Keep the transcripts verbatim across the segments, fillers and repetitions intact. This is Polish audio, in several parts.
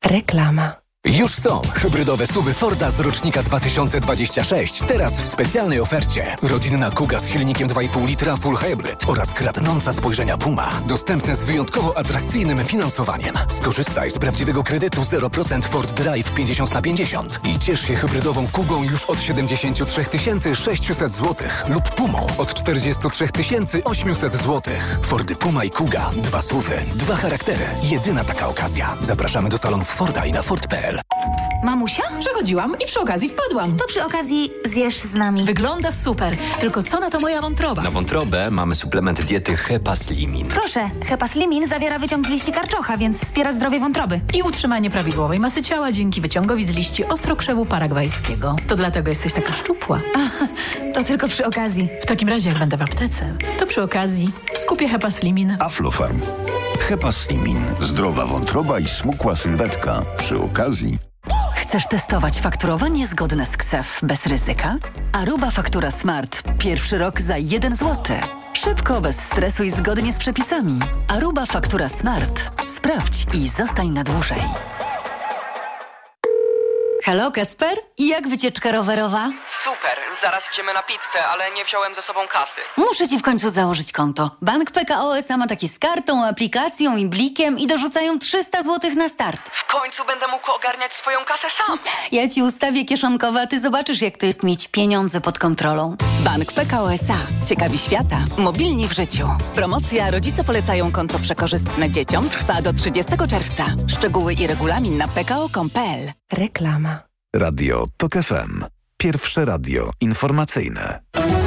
Reklama. Już są hybrydowe suwy Forda z rocznika dwa tysiące dwudziestego szóstego. Teraz w specjalnej ofercie. Rodzinna Kuga z silnikiem dwa i pół litra Full Hybrid oraz kradnąca spojrzenia Puma. Dostępne z wyjątkowo atrakcyjnym finansowaniem. Skorzystaj z prawdziwego kredytu zero procent Ford Drive pięćdziesiąt na pięćdziesiąt i ciesz się hybrydową Kugą już od siedemdziesiąt trzy tysiące sześćset złotych lub Pumą od czterdzieści trzy tysiące osiemset złotych. Fordy Puma i Kuga. Dwa suwy, dwa charaktery. Jedyna taka okazja. Zapraszamy do salonów Forda i na Ford kropka p l. Mamusia? Przechodziłam i przy okazji wpadłam. To przy okazji zjesz z nami. Wygląda super. Tylko co na to moja wątroba? Na wątrobę mamy suplement diety Hepaslimin. Proszę, Hepaslimin zawiera wyciąg z liści karczocha, więc wspiera zdrowie wątroby. I utrzymanie prawidłowej masy ciała dzięki wyciągowi z liści ostrokrzewu paragwajskiego. To dlatego jesteś taka szczupła. A, to tylko przy okazji. W takim razie, jak będę w aptece, to przy okazji kupię Hepaslimin. Aflofarm. Hepaslimin. Zdrowa wątroba i smukła sylwetka. Przy okazji. Chcesz testować fakturowanie zgodne z K S E F bez ryzyka? Aruba Faktura Smart. Pierwszy rok za jeden złoty. Szybko, bez stresu i zgodnie z przepisami. Aruba Faktura Smart. Sprawdź i zostań na dłużej. Halo, Kacper? Jak wycieczka rowerowa? Super, zaraz idziemy na pizzę, ale nie wziąłem ze sobą kasy. Muszę ci w końcu założyć konto. Bank P K O S A ma takie z kartą, aplikacją i blikiem i dorzucają trzysta złotych na start. W końcu będę mógł ogarniać swoją kasę sam. Ja ci ustawię kieszonkowe, a ty zobaczysz, jak to jest mieć pieniądze pod kontrolą. Bank P K O S A. Ciekawi świata. Mobilni w życiu. Promocja Rodzice polecają konto przekorzystne dzieciom trwa do trzydziestego czerwca. Szczegóły i regulamin na p k o kropka com kropka p l. Reklama. Radio Tok F M. Pierwsze radio informacyjne.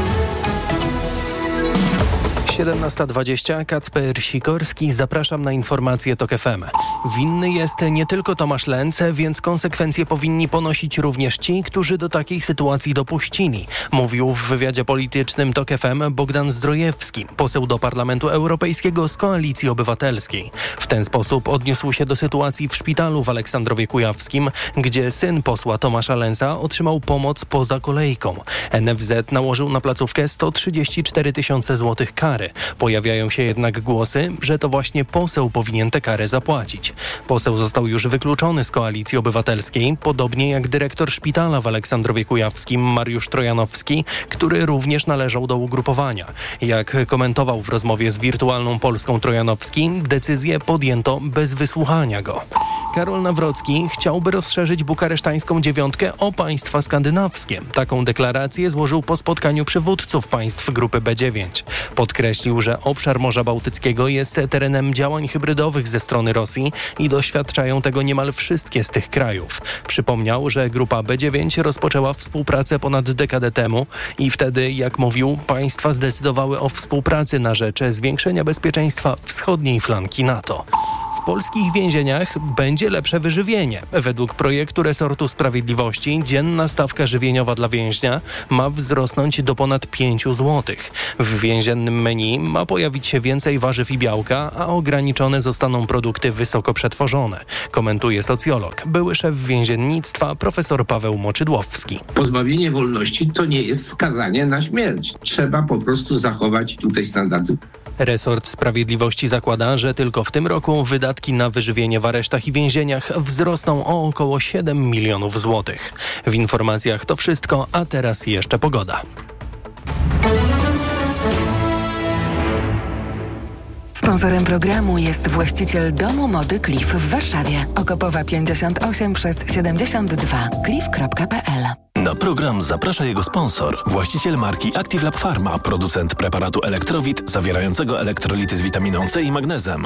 siedemnasta dwadzieścia, Kacper Sikorski, zapraszam na informacje Tok F M. Winny jest nie tylko Tomasz Lęce, więc konsekwencje powinni ponosić również ci, którzy do takiej sytuacji dopuścili. Mówił w wywiadzie politycznym Tok F M Bogdan Zdrojewski, poseł do Parlamentu Europejskiego z Koalicji Obywatelskiej. W ten sposób odniósł się do sytuacji w szpitalu w Aleksandrowie Kujawskim, gdzie syn posła Tomasza Lęca otrzymał pomoc poza kolejką. N F Z nałożył na placówkę sto trzydzieści cztery tysiące złotych kary. Pojawiają się jednak głosy, że to właśnie poseł powinien tę karę zapłacić. Poseł został już wykluczony z Koalicji Obywatelskiej, podobnie jak dyrektor szpitala w Aleksandrowie Kujawskim Mariusz Trojanowski, który również należał do ugrupowania. Jak komentował w rozmowie z Wirtualną Polską Trojanowski, decyzję podjęto bez wysłuchania go. Karol Nawrocki chciałby rozszerzyć bukaresztańską dziewiątkę o państwa skandynawskie. Taką deklarację złożył po spotkaniu przywódców państw grupy B dziewięć. Podkreślił, że obszar Morza Bałtyckiego jest terenem działań hybrydowych ze strony Rosji i doświadczają tego niemal wszystkie z tych krajów. Przypomniał, że grupa B dziewięć rozpoczęła współpracę ponad dekadę temu i wtedy, jak mówił, państwa zdecydowały o współpracy na rzecz zwiększenia bezpieczeństwa wschodniej flanki NATO. W polskich więzieniach będzie lepsze wyżywienie. Według projektu resortu sprawiedliwości dzienna stawka żywieniowa dla więźnia ma wzrosnąć do ponad pięć złotych. W więziennym menu ma pojawić się więcej warzyw i białka, a ograniczone zostaną produkty wysoko przetworzone. Komentuje socjolog, były szef więziennictwa profesor Paweł Moczydłowski. Pozbawienie wolności to nie jest skazanie na śmierć. Trzeba po prostu zachować tutaj standardy. Resort Sprawiedliwości zakłada, że tylko w tym roku wydatki na wyżywienie w aresztach i więzieniach wzrosną o około siedem milionów złotych. W informacjach to wszystko, a teraz jeszcze pogoda. Sponsorem programu jest właściciel domu mody Cliff w Warszawie. Okopowa pięćdziesiąt osiem przez siedemdziesiąt dwa. cliff kropka p l. Na program zaprasza jego sponsor, właściciel marki Active Lab Pharma, producent preparatu Elektrowit zawierającego elektrolity z witaminą C i magnezem.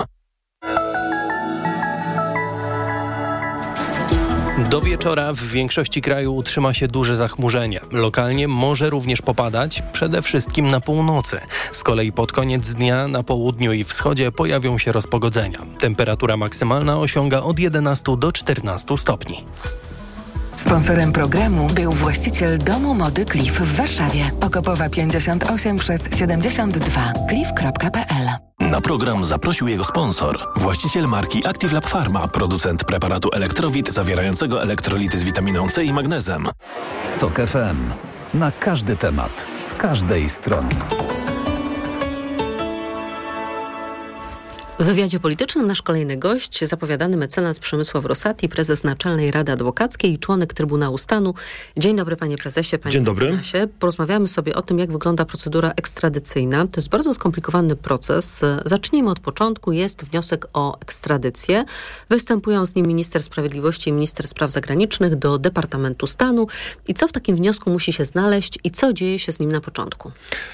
Do wieczora w większości kraju utrzyma się duże zachmurzenie. Lokalnie może również popadać, przede wszystkim na północy. Z kolei pod koniec dnia na południu i wschodzie pojawią się rozpogodzenia. Temperatura maksymalna osiąga od jedenastu do czternastu stopni. Sponsorem programu był właściciel domu mody Cliff w Warszawie. Okopowa pięćdziesiąt osiem przez siedemdziesiąt dwa. cliff kropka p l. Na program zaprosił jego sponsor, właściciel marki Active Lab Pharma, producent preparatu Elektrowit zawierającego elektrolity z witaminą C i magnezem. Tok F M. Na każdy temat, z każdej strony. W wywiadzie politycznym nasz kolejny gość, zapowiadany mecenas Przemysław Rosati, prezes Naczelnej Rady Adwokackiej i członek Trybunału Stanu. Dzień dobry, panie prezesie, panie Dzień dobry. mecenasie. Porozmawiamy sobie o tym, jak wygląda procedura ekstradycyjna. To jest bardzo skomplikowany proces. Zacznijmy od początku. Jest wniosek o ekstradycję. Występują z nim minister sprawiedliwości i minister spraw zagranicznych do Departamentu Stanu. I co w takim wniosku musi się znaleźć i co dzieje się z nim na początku?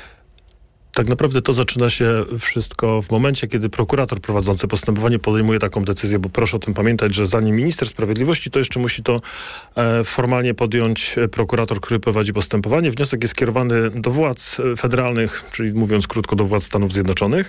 Tak naprawdę to zaczyna się wszystko w momencie, kiedy prokurator prowadzący postępowanie podejmuje taką decyzję, bo proszę o tym pamiętać, że zanim minister sprawiedliwości, to jeszcze musi to e, formalnie podjąć prokurator, który prowadzi postępowanie. Wniosek jest skierowany do władz federalnych, czyli mówiąc krótko do władz Stanów Zjednoczonych.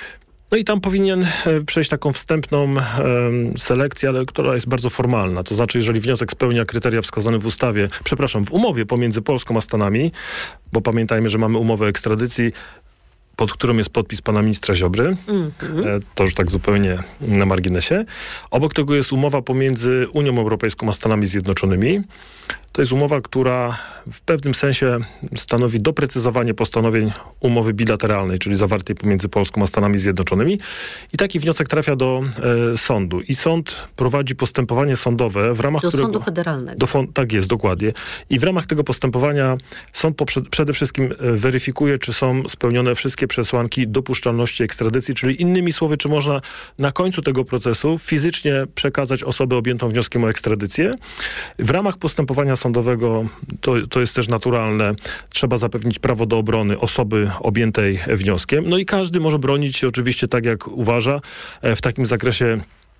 No i tam powinien przejść taką wstępną e, selekcję, ale która jest bardzo formalna. To znaczy, jeżeli wniosek spełnia kryteria wskazane w ustawie, przepraszam, w umowie pomiędzy Polską a Stanami, bo pamiętajmy, że mamy umowę o ekstradycji, pod którą jest podpis pana ministra Ziobry. Mm-hmm. To już tak zupełnie na marginesie. Obok tego jest umowa pomiędzy Unią Europejską a Stanami Zjednoczonymi. To jest umowa, która w pewnym sensie stanowi doprecyzowanie postanowień umowy bilateralnej, czyli zawartej pomiędzy Polską a Stanami Zjednoczonymi. I taki wniosek trafia do e, sądu. I sąd prowadzi postępowanie sądowe w ramach do którego... Do sądu federalnego. Do fon- tak jest, dokładnie. I w ramach tego postępowania sąd poprze- przede wszystkim weryfikuje, czy są spełnione wszystkie przesłanki dopuszczalności ekstradycji, czyli innymi słowy, czy można na końcu tego procesu fizycznie przekazać osobę objętą wnioskiem o ekstradycję. W ramach postępowania sądowego, to, to jest też naturalne, trzeba zapewnić prawo do obrony osoby objętej wnioskiem. No i każdy może bronić się oczywiście tak, jak uważa, w takim zakresie,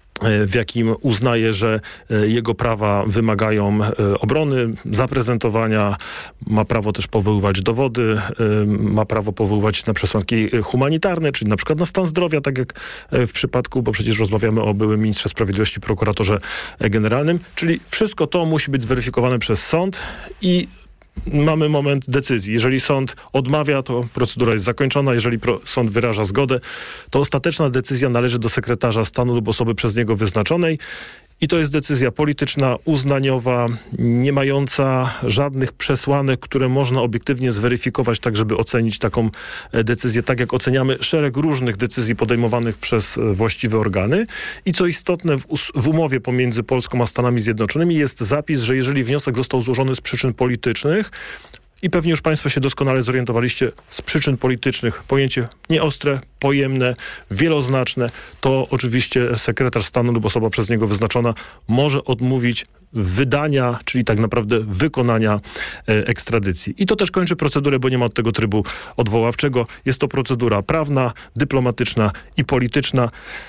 w jakim uznaje, że jego prawa wymagają obrony, zaprezentowania, ma prawo też powoływać dowody, ma prawo powoływać na przesłanki humanitarne, czyli na przykład na stan zdrowia, tak jak w przypadku, bo przecież rozmawiamy o byłym ministrze sprawiedliwości, prokuratorze generalnym, czyli wszystko to musi być zweryfikowane przez sąd i mamy moment decyzji. Jeżeli sąd odmawia, to procedura jest zakończona. Jeżeli pro, sąd wyraża zgodę, to ostateczna decyzja należy do sekretarza stanu lub osoby przez niego wyznaczonej. I to jest decyzja polityczna, uznaniowa, nie mająca żadnych przesłanek, które można obiektywnie zweryfikować, tak żeby ocenić taką decyzję, tak jak oceniamy szereg różnych decyzji podejmowanych przez właściwe organy. I co istotne, w, us- w umowie pomiędzy Polską a Stanami Zjednoczonymi jest zapis, że jeżeli wniosek został złożony z przyczyn politycznych, i pewnie już państwo się doskonale zorientowaliście, z przyczyn politycznych, pojęcie nieostre, pojemne, wieloznaczne, to oczywiście sekretarz stanu lub osoba przez niego wyznaczona może odmówić wydania, czyli tak naprawdę wykonania e, ekstradycji. I to też kończy procedurę, bo nie ma od tego trybu odwoławczego. Jest to procedura prawna, dyplomatyczna i polityczna.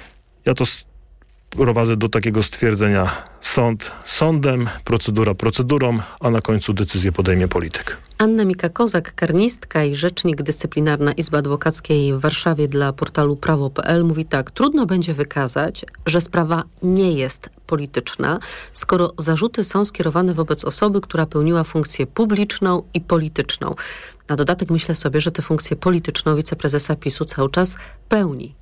Ja to prowadzę do takiego stwierdzenia: sąd sądem, procedura procedurą, a na końcu decyzję podejmie polityk. Anna Mika-Kozak, karnistka i rzecznik dyscyplinarna Izby Adwokackiej w Warszawie dla portalu prawo kropka p l mówi tak: trudno będzie wykazać, że sprawa nie jest polityczna, skoro zarzuty są skierowane wobec osoby, która pełniła funkcję publiczną i polityczną. Na dodatek myślę sobie, że tę funkcję polityczną wiceprezesa PiSu cały czas pełni.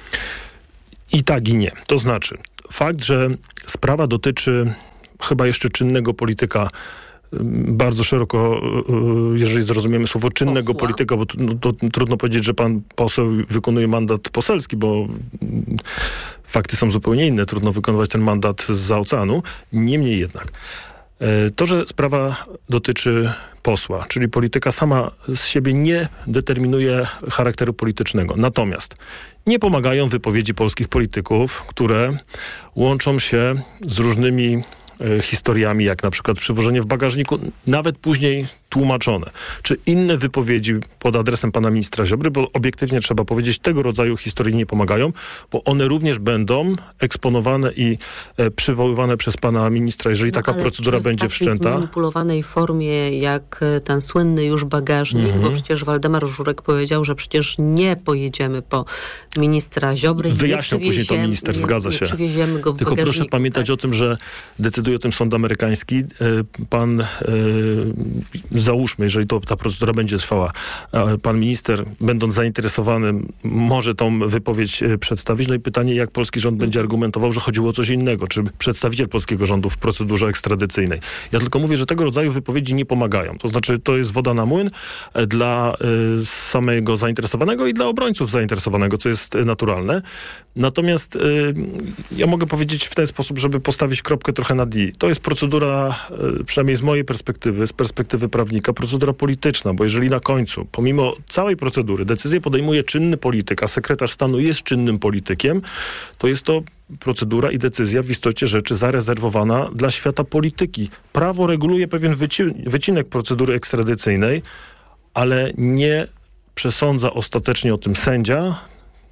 I tak i nie. To znaczy, fakt, że sprawa dotyczy chyba jeszcze czynnego polityka, bardzo szeroko, jeżeli zrozumiemy słowo czynnego Posła. polityka, bo to, no, to trudno powiedzieć, że pan poseł wykonuje mandat poselski, bo fakty są zupełnie inne. Trudno wykonywać ten mandat zza oceanu. Niemniej jednak, to, że sprawa dotyczy posła, czyli polityka sama z siebie nie determinuje charakteru politycznego. Natomiast nie pomagają wypowiedzi polskich polityków, które łączą się z różnymi historiami, jak na przykład przywożenie w bagażniku, nawet później tłumaczone. Czy inne wypowiedzi pod adresem pana ministra Ziobry, bo obiektywnie trzeba powiedzieć, tego rodzaju historie nie pomagają, bo one również będą eksponowane i e, przywoływane przez pana ministra, jeżeli no, taka procedura będzie wszczęta. W zmanipulowanej formie, jak ten słynny już bagażnik, mm-hmm. bo przecież Waldemar Żurek powiedział, że przecież nie pojedziemy po ministra Ziobry. Wyjaśniał później to minister, nie, zgadza nie się. przywieziemy go w Tylko bagażniku. Proszę pamiętać tak. o tym, że decyduje o tym sąd amerykański. Pan załóżmy, jeżeli to, ta procedura będzie trwała, pan minister, będąc zainteresowanym, może tą wypowiedź przedstawić. No i pytanie, jak polski rząd będzie argumentował, że chodziło o coś innego, czy przedstawiciel polskiego rządu w procedurze ekstradycyjnej. Ja tylko mówię, że tego rodzaju wypowiedzi nie pomagają. To znaczy, to jest woda na młyn dla y, samego zainteresowanego i dla obrońców zainteresowanego, co jest y, naturalne. Natomiast y, ja mogę powiedzieć w ten sposób, żeby postawić kropkę trochę nad i. To jest procedura, y, przynajmniej z mojej perspektywy, z perspektywy prawnika, procedura polityczna, bo jeżeli na końcu, pomimo całej procedury, decyzję podejmuje czynny polityk, a sekretarz stanu jest czynnym politykiem, to jest to procedura i decyzja w istocie rzeczy zarezerwowana dla świata polityki. Prawo reguluje pewien wyci- wycinek procedury ekstradycyjnej, ale nie przesądza ostatecznie o tym sędzia,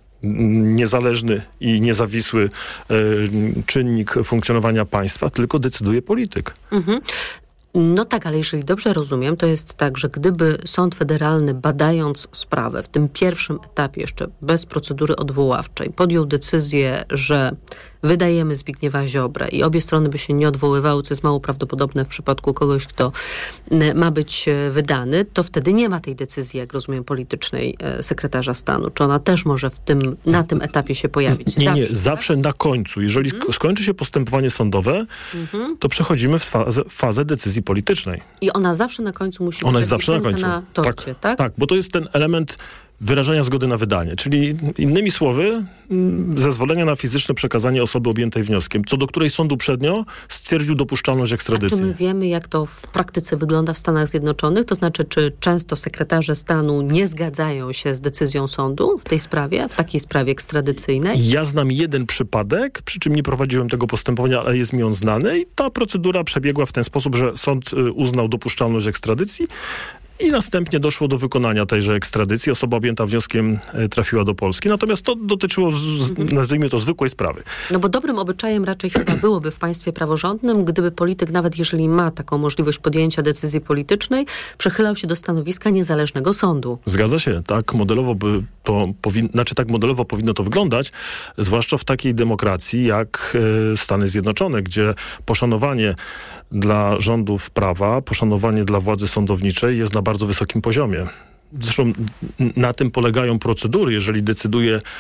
niezależny i niezawisły y, czynnik funkcjonowania państwa, tylko decyduje polityk. Mhm. No tak, ale jeżeli dobrze rozumiem, to jest tak, że gdyby sąd federalny, badając sprawę w tym pierwszym etapie, jeszcze bez procedury odwoławczej, podjął decyzję, że wydajemy Zbigniewa Ziobrę i obie strony by się nie odwoływały, co jest mało prawdopodobne w przypadku kogoś, kto ma być wydany, to wtedy nie ma tej decyzji, jak rozumiem, politycznej sekretarza stanu. Czy ona też może w tym, na tym etapie się pojawić? Nie, zawsze, nie, tak? zawsze na końcu. Jeżeli mhm. skończy się postępowanie sądowe, mhm. to przechodzimy w fazę, fazę decyzji politycznej. I ona zawsze na końcu musi ona być jest zawsze na końcu. Na torcie, tak, tak? Tak, bo to jest ten element wyrażenia zgody na wydanie, czyli innymi słowy zezwolenia na fizyczne przekazanie osoby objętej wnioskiem, co do której sąd uprzednio stwierdził dopuszczalność ekstradycji. A czy my wiemy, jak to w praktyce wygląda w Stanach Zjednoczonych? To znaczy, czy często sekretarze stanu nie zgadzają się z decyzją sądu w tej sprawie, w takiej sprawie ekstradycyjnej? Ja znam jeden przypadek, przy czym nie prowadziłem tego postępowania, ale jest mi on znany i ta procedura przebiegła w ten sposób, że sąd uznał dopuszczalność ekstradycji i następnie doszło do wykonania tejże ekstradycji. Osoba objęta wnioskiem trafiła do Polski. Natomiast to dotyczyło, z, mhm. nazwijmy to, zwykłej sprawy. No bo dobrym obyczajem raczej chyba byłoby w państwie praworządnym, gdyby polityk, nawet jeżeli ma taką możliwość podjęcia decyzji politycznej, przychylał się do stanowiska niezależnego sądu. Zgadza się. Tak modelowo by to powinno, znaczy tak modelowo powinno to wyglądać, zwłaszcza w takiej demokracji jak y, Stany Zjednoczone, gdzie poszanowanie dla rządów prawa, poszanowanie dla władzy sądowniczej jest na bardzo wysokim poziomie. Zresztą na tym polegają procedury. Jeżeli decyduje e,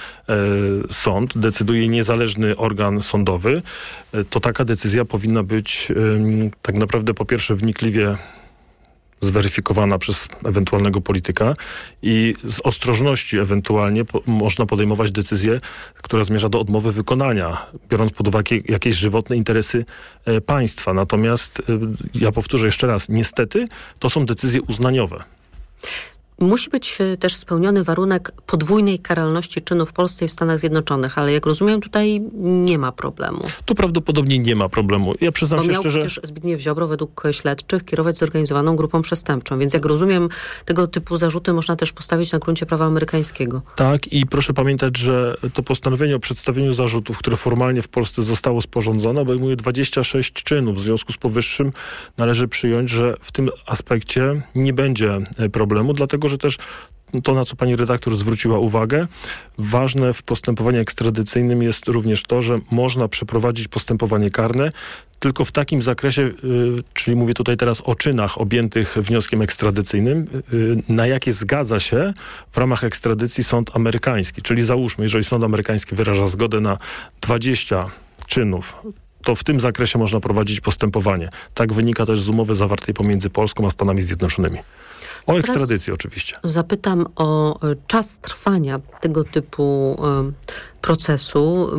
sąd, decyduje niezależny organ sądowy, e, to taka decyzja powinna być e, tak naprawdę po pierwsze wnikliwie zweryfikowana przez ewentualnego polityka i z ostrożności ewentualnie po, można podejmować decyzję, która zmierza do odmowy wykonania, biorąc pod uwagę jakieś żywotne interesy e, państwa. Natomiast, e, ja powtórzę jeszcze raz, niestety to są decyzje uznaniowe. Musi być też spełniony warunek podwójnej karalności czynu w Polsce i w Stanach Zjednoczonych, ale jak rozumiem, tutaj nie ma problemu. Tu prawdopodobnie nie ma problemu. Ja przyznam Bo się miał szczerze... przecież Zbigniew Ziobro według śledczych kierować zorganizowaną grupą przestępczą, więc jak rozumiem, tego typu zarzuty można też postawić na gruncie prawa amerykańskiego. Tak, i proszę pamiętać, że to postanowienie o przedstawieniu zarzutów, które formalnie w Polsce zostało sporządzone, obejmuje dwadzieścia sześć czynów. W związku z powyższym należy przyjąć, że w tym aspekcie nie będzie problemu, dlatego że też to, na co pani redaktor zwróciła uwagę, ważne w postępowaniu ekstradycyjnym jest również to, że można przeprowadzić postępowanie karne tylko w takim zakresie, yy, czyli mówię tutaj teraz o czynach objętych wnioskiem ekstradycyjnym, yy, na jakie zgadza się w ramach ekstradycji sąd amerykański. Czyli załóżmy, jeżeli sąd amerykański wyraża zgodę na dwadzieścia czynów, to w tym zakresie można prowadzić postępowanie. Tak wynika też z umowy zawartej pomiędzy Polską a Stanami Zjednoczonymi. O ekstradycji oczywiście. Zapytam o czas trwania tego typu procesu.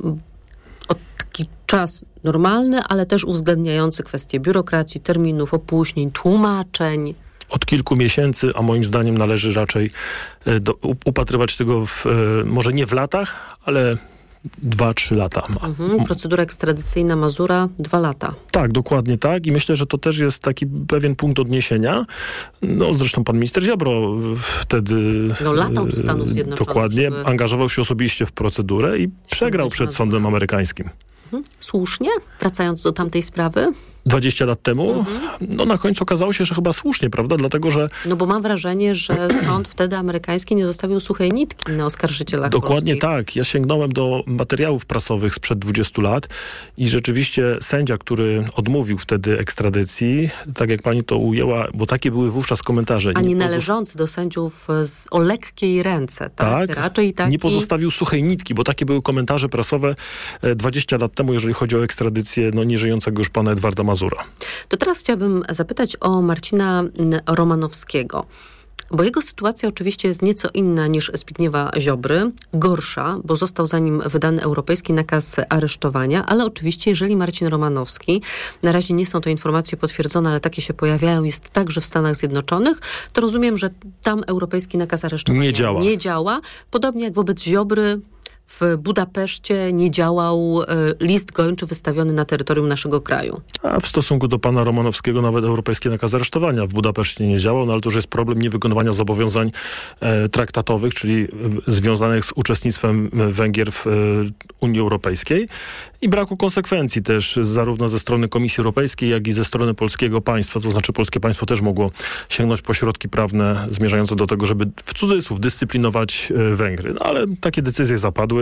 O taki czas normalny, ale też uwzględniający kwestie biurokracji, terminów, opóźnień, tłumaczeń. Od kilku miesięcy, a moim zdaniem należy raczej do, upatrywać tego w, może nie w latach, ale dwa, trzy lata. Mhm, procedura ekstradycyjna Mazura, dwa lata. Tak, dokładnie tak. I myślę, że to też jest taki pewien punkt odniesienia. No zresztą pan minister Ziobro wtedy... No latał do Stanów Zjednoczonych. Dokładnie. Żeby... Angażował się osobiście w procedurę i przegrał przed sądem amerykańskim. Mhm. Słusznie? Wracając do tamtej sprawy? dwadzieścia lat temu, mhm. no na końcu okazało się, że chyba słusznie, prawda? Dlatego, że... No bo mam wrażenie, że sąd wtedy amerykański nie zostawił suchej nitki na oskarżycielach Dokładnie polskich. tak. Ja sięgnąłem do materiałów prasowych sprzed dwudziestu lat i rzeczywiście sędzia, który odmówił wtedy ekstradycji, tak jak pani to ujęła, bo takie były wówczas komentarze. A nie pozost... należący do sędziów z, o lekkiej ręce, tak? Tak, Raczej taki... nie pozostawił suchej nitki, bo takie były komentarze prasowe dwadzieścia lat temu, jeżeli chodzi o ekstradycję no, nieżyjącego już pana Edwarda Mazura. To teraz chciałabym zapytać o Marcina Romanowskiego. Bo jego sytuacja oczywiście jest nieco inna niż Zbigniewa Ziobry, gorsza, bo został za nim wydany europejski nakaz aresztowania, ale oczywiście jeżeli Marcin Romanowski, na razie nie są to informacje potwierdzone, ale takie się pojawiają, jest także w Stanach Zjednoczonych, to rozumiem, że tam europejski nakaz aresztowania nie działa. Nie działa. Podobnie jak wobec Ziobry, w Budapeszcie nie działał y, list gończy wystawiony na terytorium naszego kraju. A w stosunku do pana Romanowskiego nawet europejski nakaz aresztowania w Budapeszcie nie działał, no ale to już jest problem niewykonywania zobowiązań e, traktatowych, czyli w, związanych z uczestnictwem Węgier w e, Unii Europejskiej i braku konsekwencji też zarówno ze strony Komisji Europejskiej, jak i ze strony polskiego państwa. To znaczy polskie państwo też mogło sięgnąć po środki prawne zmierzające do tego, żeby w cudzysłów dyscyplinować e, Węgry. No ale takie decyzje zapadły.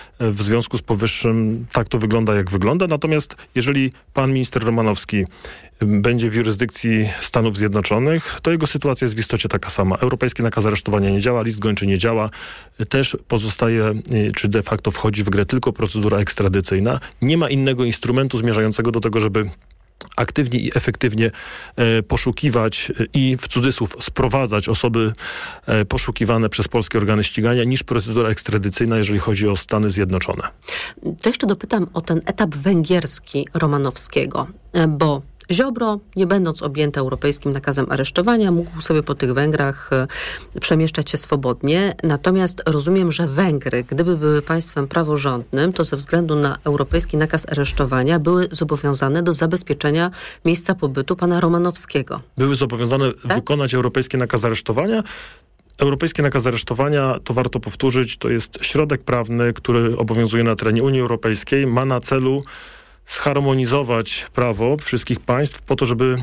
W związku z powyższym tak to wygląda, jak wygląda. Natomiast jeżeli pan minister Romanowski będzie w jurysdykcji Stanów Zjednoczonych, to jego sytuacja jest w istocie taka sama. Europejski nakaz aresztowania nie działa, list gończy nie działa. Też pozostaje, czy de facto wchodzi w grę tylko procedura ekstradycyjna. Nie ma innego instrumentu zmierzającego do tego, żeby aktywnie i efektywnie e, poszukiwać i w cudzysłów sprowadzać osoby e, poszukiwane przez polskie organy ścigania niż procedura ekstradycyjna, jeżeli chodzi o Stany Zjednoczone. To jeszcze dopytam o ten etap węgierski Romanowskiego, e, bo Ziobro, nie będąc objęty europejskim nakazem aresztowania, mógł sobie po tych Węgrach e, przemieszczać się swobodnie. Natomiast rozumiem, że Węgry, gdyby były państwem praworządnym, to ze względu na europejski nakaz aresztowania były zobowiązane do zabezpieczenia miejsca pobytu pana Romanowskiego. Były zobowiązane tak? wykonać europejski nakaz aresztowania. Europejski nakaz aresztowania, to warto powtórzyć, to jest środek prawny, który obowiązuje na terenie Unii Europejskiej, ma na celu zharmonizować prawo wszystkich państw po to, żeby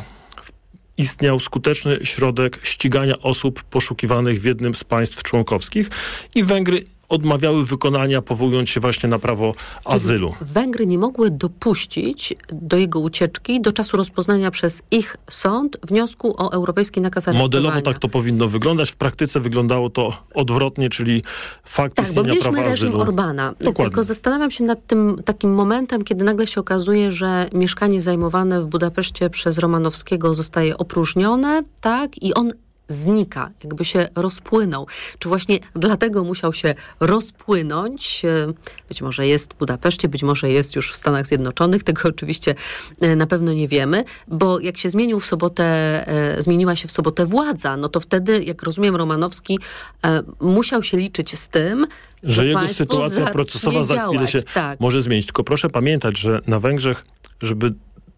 istniał skuteczny środek ścigania osób poszukiwanych w jednym z państw członkowskich i Węgry odmawiały wykonania, powołując się właśnie na prawo Czyli azylu. Węgry nie mogły dopuścić do jego ucieczki do czasu rozpoznania przez ich sąd wniosku o europejski nakaz aresztowania. Modelowo tak to powinno wyglądać. W praktyce wyglądało to odwrotnie, czyli fakt tak, istnienia prawa azylu. Tak, bo mieliśmy reżim Orbana. Dokładnie. Tylko zastanawiam się nad tym takim momentem, kiedy nagle się okazuje, że mieszkanie zajmowane w Budapeszcie przez Romanowskiego zostaje opróżnione, tak, i on znika, jakby się rozpłynął. Czy właśnie dlatego musiał się rozpłynąć? Być może jest w Budapeszcie, być może jest już w Stanach Zjednoczonych, tego oczywiście na pewno nie wiemy, bo jak się zmienił w sobotę, zmieniła się w sobotę władza, no to wtedy, jak rozumiem, Romanowski musiał się liczyć z tym, że, że jego sytuacja procesowa za chwilę się tak. może zmienić. Tylko proszę pamiętać, że na Węgrzech, żeby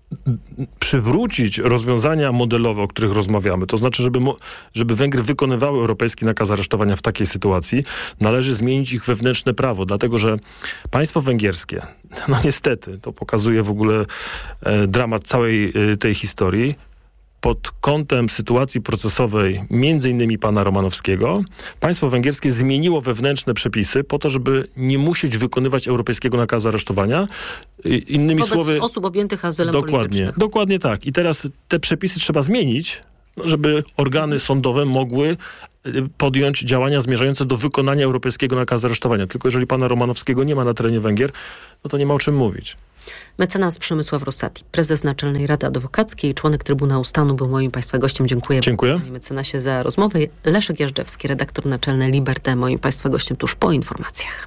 przywrócić rozwiązania modelowe, o których rozmawiamy, to znaczy, żeby, żeby Węgry wykonywały europejski nakaz aresztowania w takiej sytuacji, należy zmienić ich wewnętrzne prawo, dlatego, że państwo węgierskie, no niestety, to pokazuje w ogóle e, dramat całej e, tej historii, pod kątem sytuacji procesowej między innymi pana Romanowskiego, państwo węgierskie zmieniło wewnętrzne przepisy po to, żeby nie musieć wykonywać europejskiego nakazu aresztowania. Innymi Wobec słowy... osób objętych azylem dokładnie, politycznym. Dokładnie tak. I teraz te przepisy trzeba zmienić, żeby organy sądowe mogły podjąć działania zmierzające do wykonania europejskiego nakazu aresztowania. Tylko jeżeli pana Romanowskiego nie ma na terenie Węgier, no to nie ma o czym mówić. Mecenas Przemysław Rosati, prezes Naczelnej Rady Adwokackiej, członek Trybunału Stanu, był moim państwa gościem. Dziękuję, Dziękuję. bardzo, panie mecenasie, za rozmowę. Leszek Jażdżewski, redaktor naczelny Liberté, moim państwa gościem tuż po informacjach.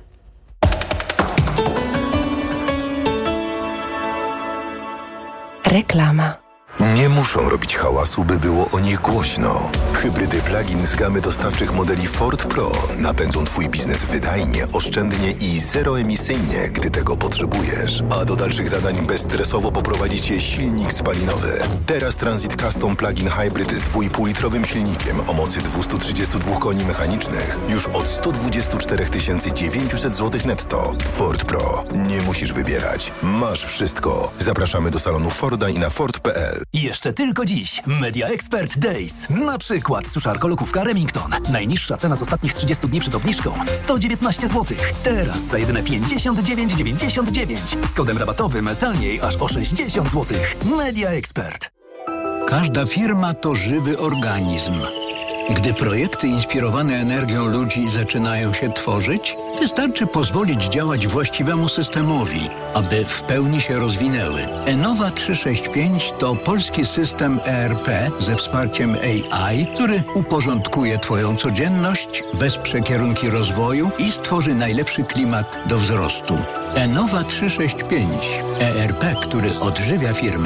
Reklama. Nie muszą robić hałasu, by było o nich głośno. Hybrydy plug-in z gamy dostawczych modeli Ford Pro napędzą Twój biznes wydajnie, oszczędnie i zeroemisyjnie, gdy tego potrzebujesz. A do dalszych zadań bezstresowo poprowadzi Cię silnik spalinowy. Teraz Transit Custom Plug-in Hybrid z dwa i pół litrowym silnikiem o mocy dwieście trzydzieści dwa koni mechanicznych już od sto dwadzieścia cztery tysiące dziewięćset złotych netto. Ford Pro. Nie musisz wybierać. Masz wszystko. Zapraszamy do salonu Forda i na Ford kropka p l. I jeszcze tylko dziś Media Expert Days. Na przykład suszarka lokówka Remington. Najniższa cena z ostatnich trzydziestu dni przed obniżką sto dziewiętnaście złotych. Teraz za jedyne pięćdziesiąt dziewięć dziewięćdziesiąt dziewięć. Z kodem rabatowym taniej aż o sześćdziesiąt złotych. Media Expert. Każda firma to żywy organizm. Gdy projekty inspirowane energią ludzi zaczynają się tworzyć, wystarczy pozwolić działać właściwemu systemowi, aby w pełni się rozwinęły. Enova trzysta sześćdziesiąt pięć to polski system E R P ze wsparciem A I, który uporządkuje Twoją codzienność, wesprze kierunki rozwoju i stworzy najlepszy klimat do wzrostu. Enova trzysta sześćdziesiąt pięć. E R P, który odżywia firmę.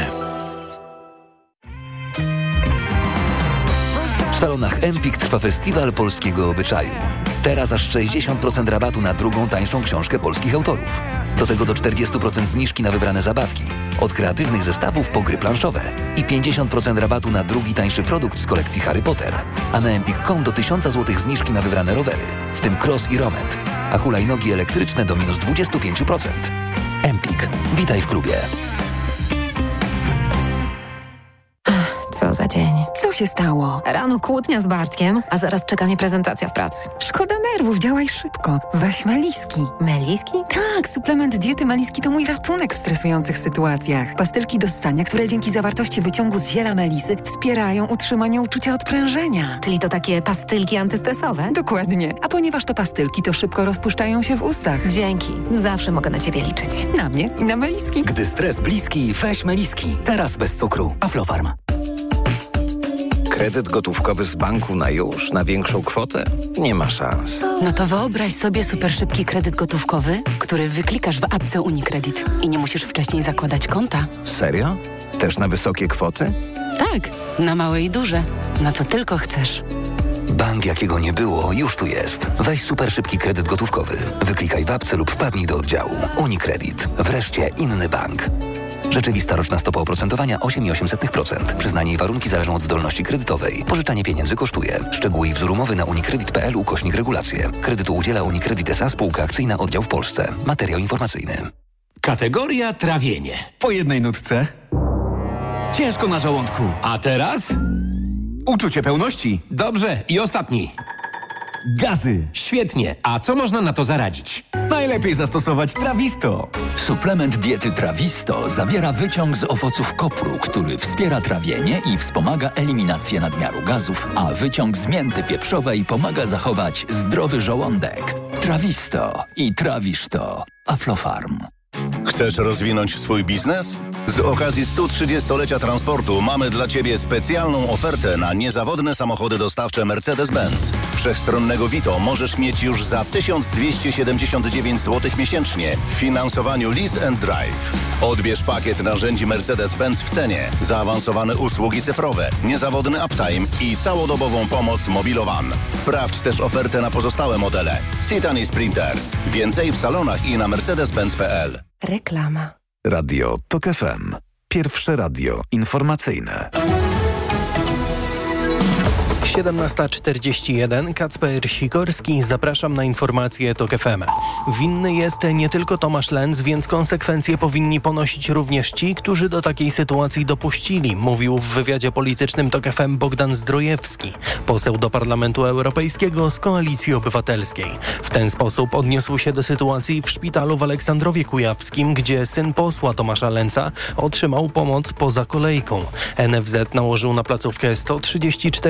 W salonach Empik trwa festiwal polskiego obyczaju. Teraz aż sześćdziesiąt procent rabatu na drugą tańszą książkę polskich autorów. Do tego do czterdzieści procent zniżki na wybrane zabawki. Od kreatywnych zestawów po gry planszowe. I pięćdziesiąt procent rabatu na drugi tańszy produkt z kolekcji Harry Potter. A na empik kropka com do tysiąc złotych zniżki na wybrane rowery, w tym cross i romet. A hulajnogi elektryczne do minus dwadzieścia pięć procent. Empik. Witaj w klubie. Co za dzień. Co się stało? Rano kłótnia z Bartkiem, a zaraz czeka mnie prezentacja w pracy. Szkoda nerwów, działaj szybko. Weź Meliski. Meliski? Tak, suplement diety Meliski to mój ratunek w stresujących sytuacjach. Pastylki do ssania, które dzięki zawartości wyciągu z ziela melisy wspierają utrzymanie uczucia odprężenia. Czyli to takie pastylki antystresowe? Dokładnie. A ponieważ to pastylki, to szybko rozpuszczają się w ustach. Dzięki. Zawsze mogę na Ciebie liczyć. Na mnie i na Meliski. Gdy stres bliski, weź Meliski. Teraz bez cukru. Aflofarm. Kredyt gotówkowy z banku na już, na większą kwotę? Nie ma szans. No to wyobraź sobie super szybki kredyt gotówkowy, który wyklikasz w apce UniCredit i nie musisz wcześniej zakładać konta. Serio? Też na wysokie kwoty? Tak, na małe i duże. Na co tylko chcesz. Bank jakiego nie było, już tu jest. Weź super szybki kredyt gotówkowy. Wyklikaj w apce lub wpadnij do oddziału. UniCredit. Wreszcie inny bank. Rzeczywista roczna stopa oprocentowania osiem przecinek osiem procent. Przyznanie i warunki zależą od zdolności kredytowej. Pożyczanie pieniędzy kosztuje. Szczegóły i wzór umowy na unicredit kropka p l ukośnik regulacje. Kredytu udziela UniCredit S A Spółka Akcyjna Oddział w Polsce. Materiał informacyjny. Kategoria trawienie. Po jednej nutce. Ciężko na żołądku. A teraz? Uczucie pełności. Dobrze. I ostatni. Gazy. Świetnie. A co można na to zaradzić? Najlepiej zastosować Trawisto. Suplement diety Trawisto zawiera wyciąg z owoców kopru, który wspiera trawienie i wspomaga eliminację nadmiaru gazów, a wyciąg z mięty pieprzowej pomaga zachować zdrowy żołądek. Trawisto i trawisz to. Aflofarm. Chcesz rozwinąć swój biznes? Z okazji stu trzydziestolecia transportu mamy dla Ciebie specjalną ofertę na niezawodne samochody dostawcze Mercedes-Benz. Wszechstronnego Vito możesz mieć już za tysiąc dwieście siedemdziesiąt dziewięć złotych miesięcznie w finansowaniu Lease and Drive. Odbierz pakiet narzędzi Mercedes-Benz w cenie, zaawansowane usługi cyfrowe, niezawodny uptime i całodobową pomoc Mobilowan. Sprawdź też ofertę na pozostałe modele. Citan i Sprinter. Więcej w salonach i na mercedes benz kropka p l. Reklama. Radio TOK F M. Pierwsze radio informacyjne. siedemnasta czterdzieści jeden, Kacper Sikorski, zapraszam na informacje TOK F M. Winny jest nie tylko Tomasz Lenz, więc konsekwencje powinni ponosić również ci, którzy do takiej sytuacji dopuścili, mówił w wywiadzie politycznym TOK F M Bogdan Zdrojewski, poseł do Parlamentu Europejskiego z Koalicji Obywatelskiej. W ten sposób odniósł się do sytuacji w szpitalu w Aleksandrowie Kujawskim, gdzie syn posła Tomasza Lenza otrzymał pomoc poza kolejką. N F Z nałożył na placówkę sto trzydzieści cztery tysiące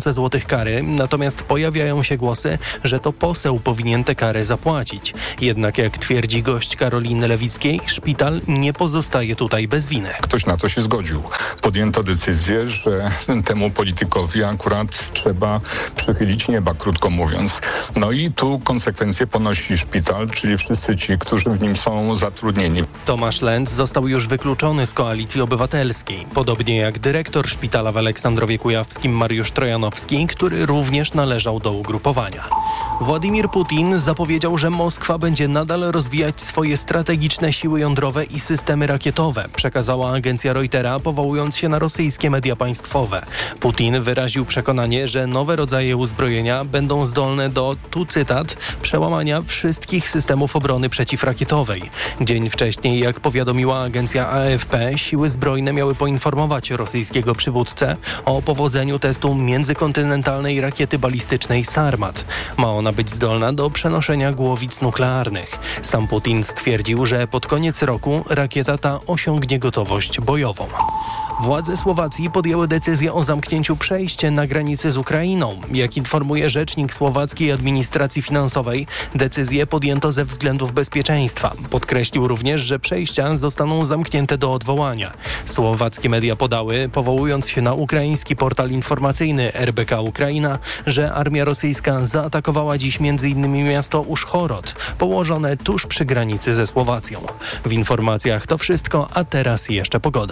tysiące złotych kary, natomiast pojawiają się głosy, że to poseł powinien tę karę zapłacić. Jednak jak twierdzi gość Karoliny Lewickiej, szpital nie pozostaje tutaj bez winy. Ktoś na to się zgodził. Podjęto decyzję, że temu politykowi akurat trzeba przychylić nieba, krótko mówiąc. No i tu konsekwencje ponosi szpital, czyli wszyscy ci, którzy w nim są zatrudnieni. Tomasz Lenz został już wykluczony z Koalicji Obywatelskiej, podobnie jak dyrektor szpitala w Aleksandrowie Kujawskim Mariusz Trojanowski, który również należał do ugrupowania. Władimir Putin zapowiedział, że Moskwa będzie nadal rozwijać swoje strategiczne siły jądrowe i systemy rakietowe, przekazała agencja Reutera, powołując się na rosyjskie media państwowe. Putin wyraził przekonanie, że nowe rodzaje uzbrojenia będą zdolne do, tu cytat, przełamania wszystkich systemów obrony przeciwrakietowej. Dzień wcześniej, jak powiadomiła agencja A F P, siły zbrojne miały poinformować rosyjskiego przywódcę o powodzeniu testu międzykontynentalnej rakiety balistycznej Sarmat. Ma ona być zdolna do przenoszenia głowic nuklearnych. Sam Putin stwierdził, że pod koniec roku rakieta ta osiągnie gotowość bojową. Władze Słowacji podjęły decyzję o zamknięciu przejścia na granicy z Ukrainą. Jak informuje rzecznik słowackiej administracji finansowej, decyzję podjęto ze względów bezpieczeństwa. Podkreślił również, że przejścia zostaną zamknięte do odwołania. Słowackie media podały, powołując się na ukraiński portal informacyjny R B K Ukraina, że armia rosyjska zaatakowała dziś m.in. miasto Uszhorod, położone tuż przy granicy ze Słowacją. W informacjach to wszystko, a teraz jeszcze pogoda.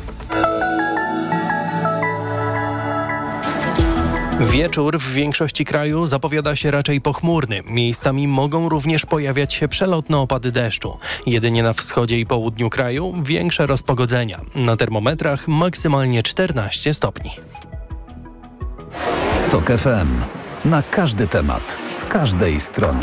Wieczór w większości kraju zapowiada się raczej pochmurny. Miejscami mogą również pojawiać się przelotne opady deszczu. Jedynie na wschodzie i południu kraju większe rozpogodzenia. Na termometrach maksymalnie czternaście stopni. Tok F M. Na każdy temat, z każdej strony.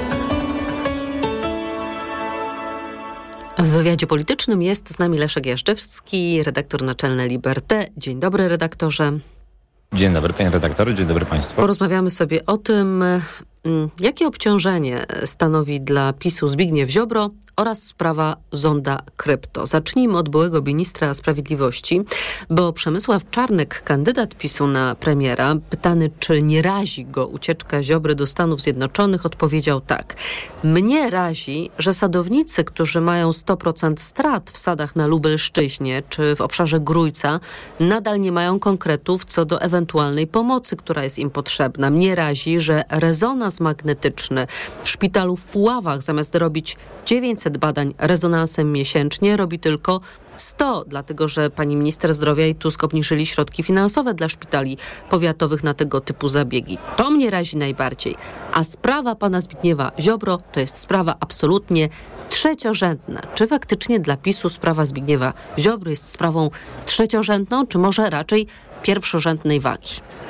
W wywiadzie politycznym jest z nami Leszek Jażdżewski, redaktor naczelny Liberté. Dzień dobry, redaktorze. Dzień dobry, panie redaktorze, dzień dobry państwu. Porozmawiamy sobie o tym, jakie obciążenie stanowi dla PiSu Zbigniew Ziobro oraz sprawa zonda krypto. Zacznijmy od byłego ministra sprawiedliwości, bo Przemysław Czarnek, kandydat PiSu na premiera, pytany, czy nie razi go ucieczka Ziobry do Stanów Zjednoczonych, odpowiedział tak. Mnie razi, że sadownicy, którzy mają sto procent strat w sadach na Lubelszczyźnie czy w obszarze Grójca, nadal nie mają konkretów co do ewentualnej pomocy, która jest im potrzebna. Mnie razi, że rezonans magnetyczny w szpitalu w Puławach zamiast robić dziewięćset badań rezonansem miesięcznie robi tylko sto, dlatego że pani minister zdrowia i Tusk obniżyli środki finansowe dla szpitali powiatowych na tego typu zabiegi. To mnie razi najbardziej. A sprawa pana Zbigniewa Ziobro to jest sprawa absolutnie trzeciorzędna. Czy faktycznie dla PiSu sprawa Zbigniewa Ziobro jest sprawą trzeciorzędną, czy może raczej pierwszorzędnej wagi?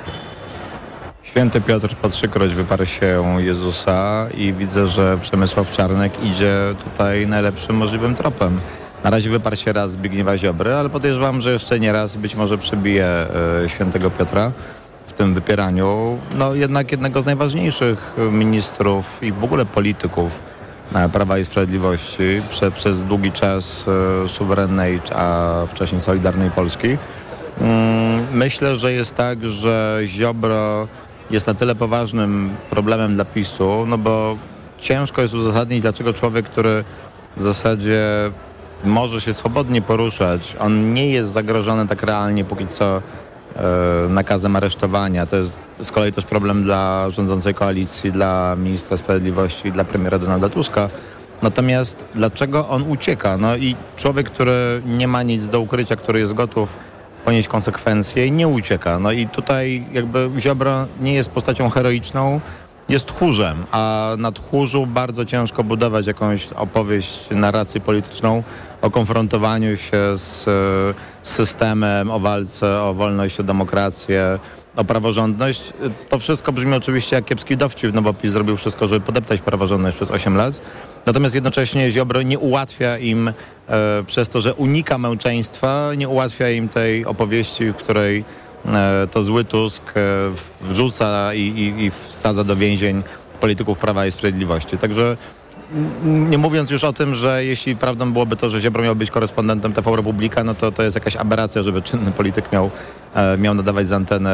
Święty Piotr po trzykroć wyparł się Jezusa i widzę, że Przemysław Czarnek idzie tutaj najlepszym możliwym tropem. Na razie wyparł się raz Zbigniewa Ziobry, ale podejrzewam, że jeszcze nie raz być może przebije e, Świętego Piotra w tym wypieraniu. No jednak jednego z najważniejszych ministrów i w ogóle polityków e, Prawa i Sprawiedliwości prze, przez długi czas e, suwerennej, a wcześniej Solidarnej Polski. Mm, myślę, że jest tak, że Ziobro jest na tyle poważnym problemem dla PiSu, no bo ciężko jest uzasadnić, dlaczego człowiek, który w zasadzie może się swobodnie poruszać, on nie jest zagrożony tak realnie póki co e, nakazem aresztowania. To jest z kolei też problem dla rządzącej koalicji, dla ministra sprawiedliwości i dla premiera Donalda Tuska. Natomiast dlaczego on ucieka? No i człowiek, który nie ma nic do ukrycia, który jest gotów ponieść konsekwencje i nie ucieka. No i tutaj jakby Ziobro nie jest postacią heroiczną, jest tchórzem, a na tchórzu bardzo ciężko budować jakąś opowieść, narrację polityczną o konfrontowaniu się z, z systemem, o walce o wolność, o demokrację, o praworządność. To wszystko brzmi oczywiście jak kiepski dowcip, no bo PiS zrobił wszystko, żeby podeptać praworządność przez osiem lat. Natomiast jednocześnie Ziobro nie ułatwia im e, przez to, że unika męczeństwa, nie ułatwia im tej opowieści, w której e, to zły Tusk e, wrzuca i, i, i wsadza do więzień polityków Prawa i Sprawiedliwości. Także nie mówiąc już o tym, że jeśli prawdą byłoby to, że Ziobro miał być korespondentem T V Republika, no to to jest jakaś aberracja, żeby czynny polityk miał, miał nadawać z anteny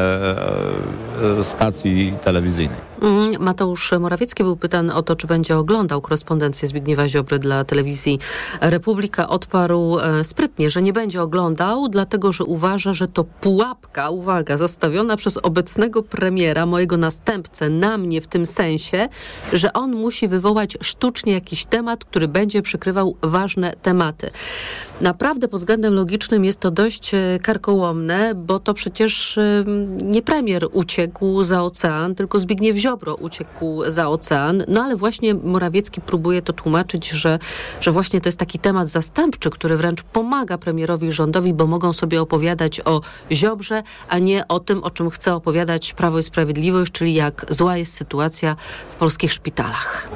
stacji telewizyjnej. Mateusz Morawiecki był pytany o to, czy będzie oglądał korespondencję Zbigniewa Ziobry dla telewizji Republika. Odparł sprytnie, że nie będzie oglądał, dlatego że uważa, że to pułapka, uwaga, zastawiona przez obecnego premiera, mojego następcę, na mnie w tym sensie, że on musi wywołać sztucznie jakiś temat, który będzie przykrywał ważne tematy. Naprawdę pod względem logicznym jest to dość karkołomne, bo to przecież nie premier uciekł za ocean, tylko Zbigniew Ziobro uciekł za ocean. No ale właśnie Morawiecki próbuje to tłumaczyć, że, że właśnie to jest taki temat zastępczy, który wręcz pomaga premierowi i rządowi, bo mogą sobie opowiadać o Ziobrze, a nie o tym, o czym chce opowiadać Prawo i Sprawiedliwość, czyli jak zła jest sytuacja w polskich szpitalach.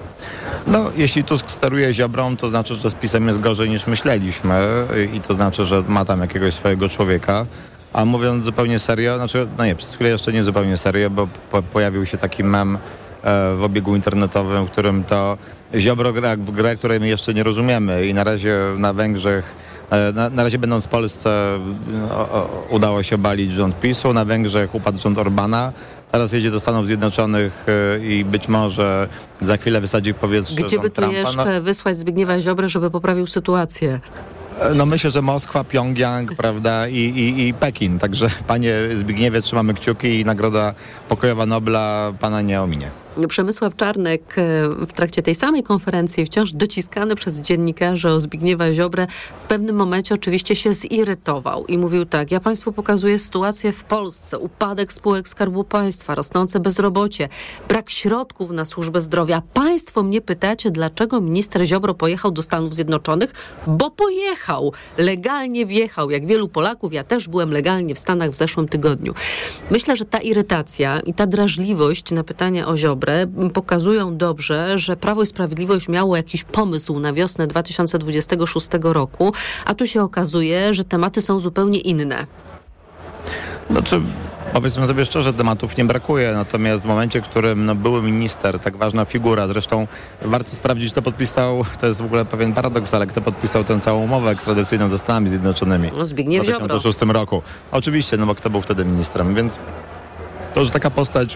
No, jeśli Tusk steruje Ziobrą, to znaczy, że z PiS-em jest gorzej niż myśleliśmy i to znaczy, że ma tam jakiegoś swojego człowieka. A mówiąc zupełnie serio, znaczy, no nie, przez chwilę jeszcze nie zupełnie serio, bo po, pojawił się taki mem e, w obiegu internetowym, w którym to Ziobro gra w grę, której my jeszcze nie rozumiemy i na razie na Węgrzech, e, na, na razie będąc w Polsce o, o, udało się obalić rząd PiS-u, na Węgrzech upadł rząd Orbana. Teraz jedzie do Stanów Zjednoczonych i być może za chwilę wysadzi w powietrze Gdzie by tu Trumpa. jeszcze no, wysłać Zbigniewa Ziobrę, żeby poprawił sytuację? No myślę, że Moskwa, Pjongjang, prawda, i, i, i Pekin. Także panie Zbigniewie, trzymamy kciuki i Nagroda Pokojowa Nobla pana nie ominie. Przemysław Czarnek w trakcie tej samej konferencji, wciąż dociskany przez dziennikarzy o Zbigniewa Ziobrę, w pewnym momencie oczywiście się zirytował i mówił tak: ja państwu pokazuję sytuację w Polsce, upadek spółek Skarbu Państwa, rosnące bezrobocie, brak środków na służbę zdrowia. Państwo mnie pytacie, dlaczego minister Ziobro pojechał do Stanów Zjednoczonych? Bo pojechał, legalnie wjechał. Jak wielu Polaków, ja też byłem legalnie w Stanach w zeszłym tygodniu. Myślę, że ta irytacja i ta drażliwość na pytania o Ziobrę pokazują dobrze, że Prawo i Sprawiedliwość miało jakiś pomysł na wiosnę dwa tysiące dwudziestego szóstego roku, a tu się okazuje, że tematy są zupełnie inne. Znaczy, powiedzmy sobie szczerze, tematów nie brakuje, natomiast w momencie, w którym no, były minister, tak ważna figura, zresztą warto sprawdzić, kto podpisał, to jest w ogóle pewien paradoks, ale kto podpisał tę całą umowę ekstradycyjną ze Stanami Zjednoczonymi no, Zbigniew w dwa tysiące szóstym roku. Oczywiście, no bo kto był wtedy ministrem, więc to, że taka postać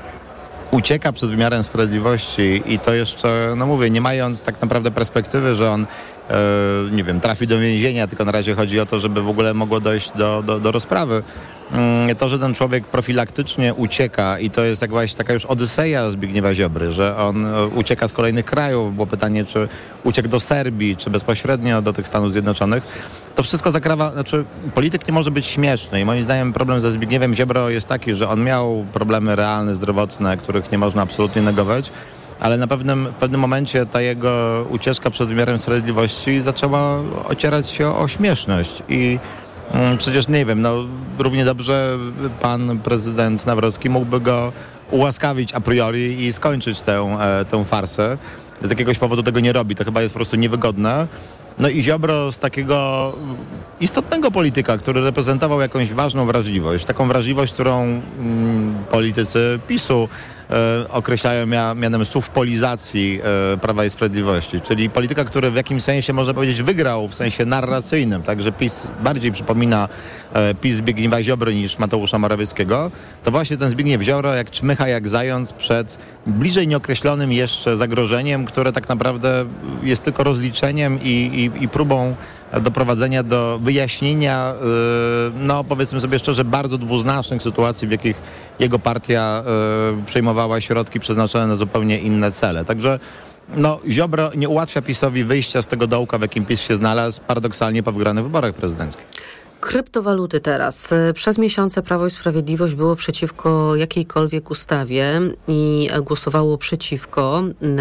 ucieka przed wymiarem sprawiedliwości i to jeszcze, no mówię, nie mając tak naprawdę perspektywy, że on, e, nie wiem, trafi do więzienia, tylko na razie chodzi o to, żeby w ogóle mogło dojść do, do, do rozprawy. To, że ten człowiek profilaktycznie ucieka i to jest jak właśnie taka już odyseja Zbigniewa Ziobry, że on ucieka z kolejnych krajów, było pytanie, czy uciekł do Serbii, czy bezpośrednio do tych Stanów Zjednoczonych. To wszystko zakrawa, znaczy polityk nie może być śmieszny i moim zdaniem problem ze Zbigniewem Ziobro jest taki, że on miał problemy realne, zdrowotne, których nie można absolutnie negować, ale na pewnym, w pewnym momencie ta jego ucieczka przed wymiarem sprawiedliwości zaczęła ocierać się o, o śmieszność i przecież nie wiem, no równie dobrze pan prezydent Nawrocki mógłby go ułaskawić a priori i skończyć tę, tę farsę. Z jakiegoś powodu tego nie robi, to chyba jest po prostu niewygodne. No i Ziobro z takiego istotnego polityka, który reprezentował jakąś ważną wrażliwość, taką wrażliwość, którą mm, politycy PiSu e, określają mia, mianem suwpolizacji e, Prawa i Sprawiedliwości, czyli polityka, który w jakimś sensie, można powiedzieć, wygrał w sensie narracyjnym, także PiS bardziej przypomina e, PiS Zbigniewa Ziobry niż Mateusza Morawieckiego, to właśnie ten Zbigniew Ziobro jak czmycha jak zając przed bliżej nieokreślonym jeszcze zagrożeniem, które tak naprawdę jest tylko rozliczeniem i, i, i próbą doprowadzenia do wyjaśnienia, no powiedzmy sobie szczerze, bardzo dwuznacznych sytuacji, w jakich jego partia przejmowała środki przeznaczone na zupełnie inne cele. Także no, Ziobro nie ułatwia PiS-owi wyjścia z tego dołka, w jakim PiS się znalazł, paradoksalnie po wygranych wyborach prezydenckich. Kryptowaluty teraz. Przez miesiące Prawo i Sprawiedliwość było przeciwko jakiejkolwiek ustawie i głosowało przeciwko,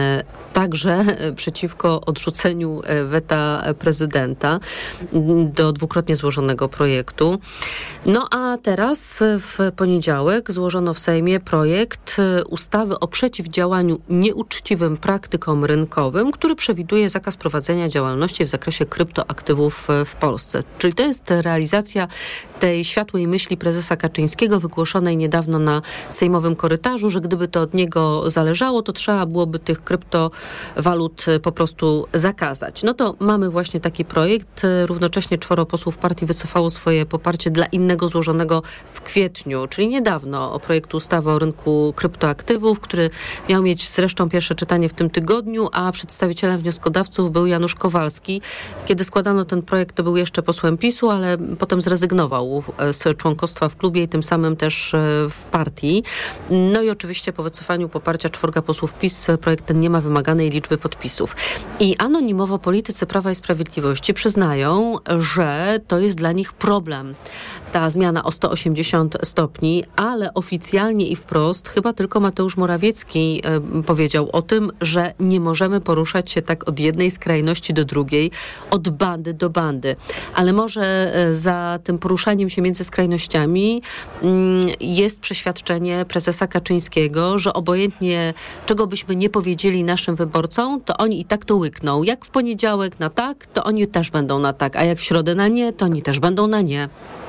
także przeciwko odrzuceniu weta prezydenta do dwukrotnie złożonego projektu. No a teraz w poniedziałek złożono w Sejmie projekt ustawy o przeciwdziałaniu nieuczciwym praktykom rynkowym, który przewiduje zakaz prowadzenia działalności w zakresie kryptoaktywów w Polsce. Czyli to jest realizacja realizacja tej światłej myśli prezesa Kaczyńskiego, wygłoszonej niedawno na sejmowym korytarzu, że gdyby to od niego zależało, to trzeba byłoby tych kryptowalut po prostu zakazać. No to mamy właśnie taki projekt. Równocześnie czworo posłów partii wycofało swoje poparcie dla innego złożonego w kwietniu, czyli niedawno, o projektu ustawy o rynku kryptoaktywów, który miał mieć zresztą pierwsze czytanie w tym tygodniu, a przedstawicielem wnioskodawców był Janusz Kowalski. Kiedy składano ten projekt, to był jeszcze posłem PiSu, ale potem zrezygnował z członkostwa w klubie i tym samym też w partii. No i oczywiście po wycofaniu poparcia czworga posłów PiS projekt ten nie ma wymaganej liczby podpisów. I anonimowo politycy Prawa i Sprawiedliwości przyznają, że to jest dla nich problem. Ta zmiana o sto osiemdziesiąt stopni, ale oficjalnie i wprost chyba tylko Mateusz Morawiecki y, powiedział o tym, że nie możemy poruszać się tak od jednej skrajności do drugiej, od bandy do bandy. Ale może y, za tym poruszaniem się między skrajnościami y, jest przeświadczenie prezesa Kaczyńskiego, że obojętnie czego byśmy nie powiedzieli naszym wyborcom, to oni i tak to łykną. Jak w poniedziałek na tak, to oni też będą na tak, a jak w środę na nie, to oni też będą na nie.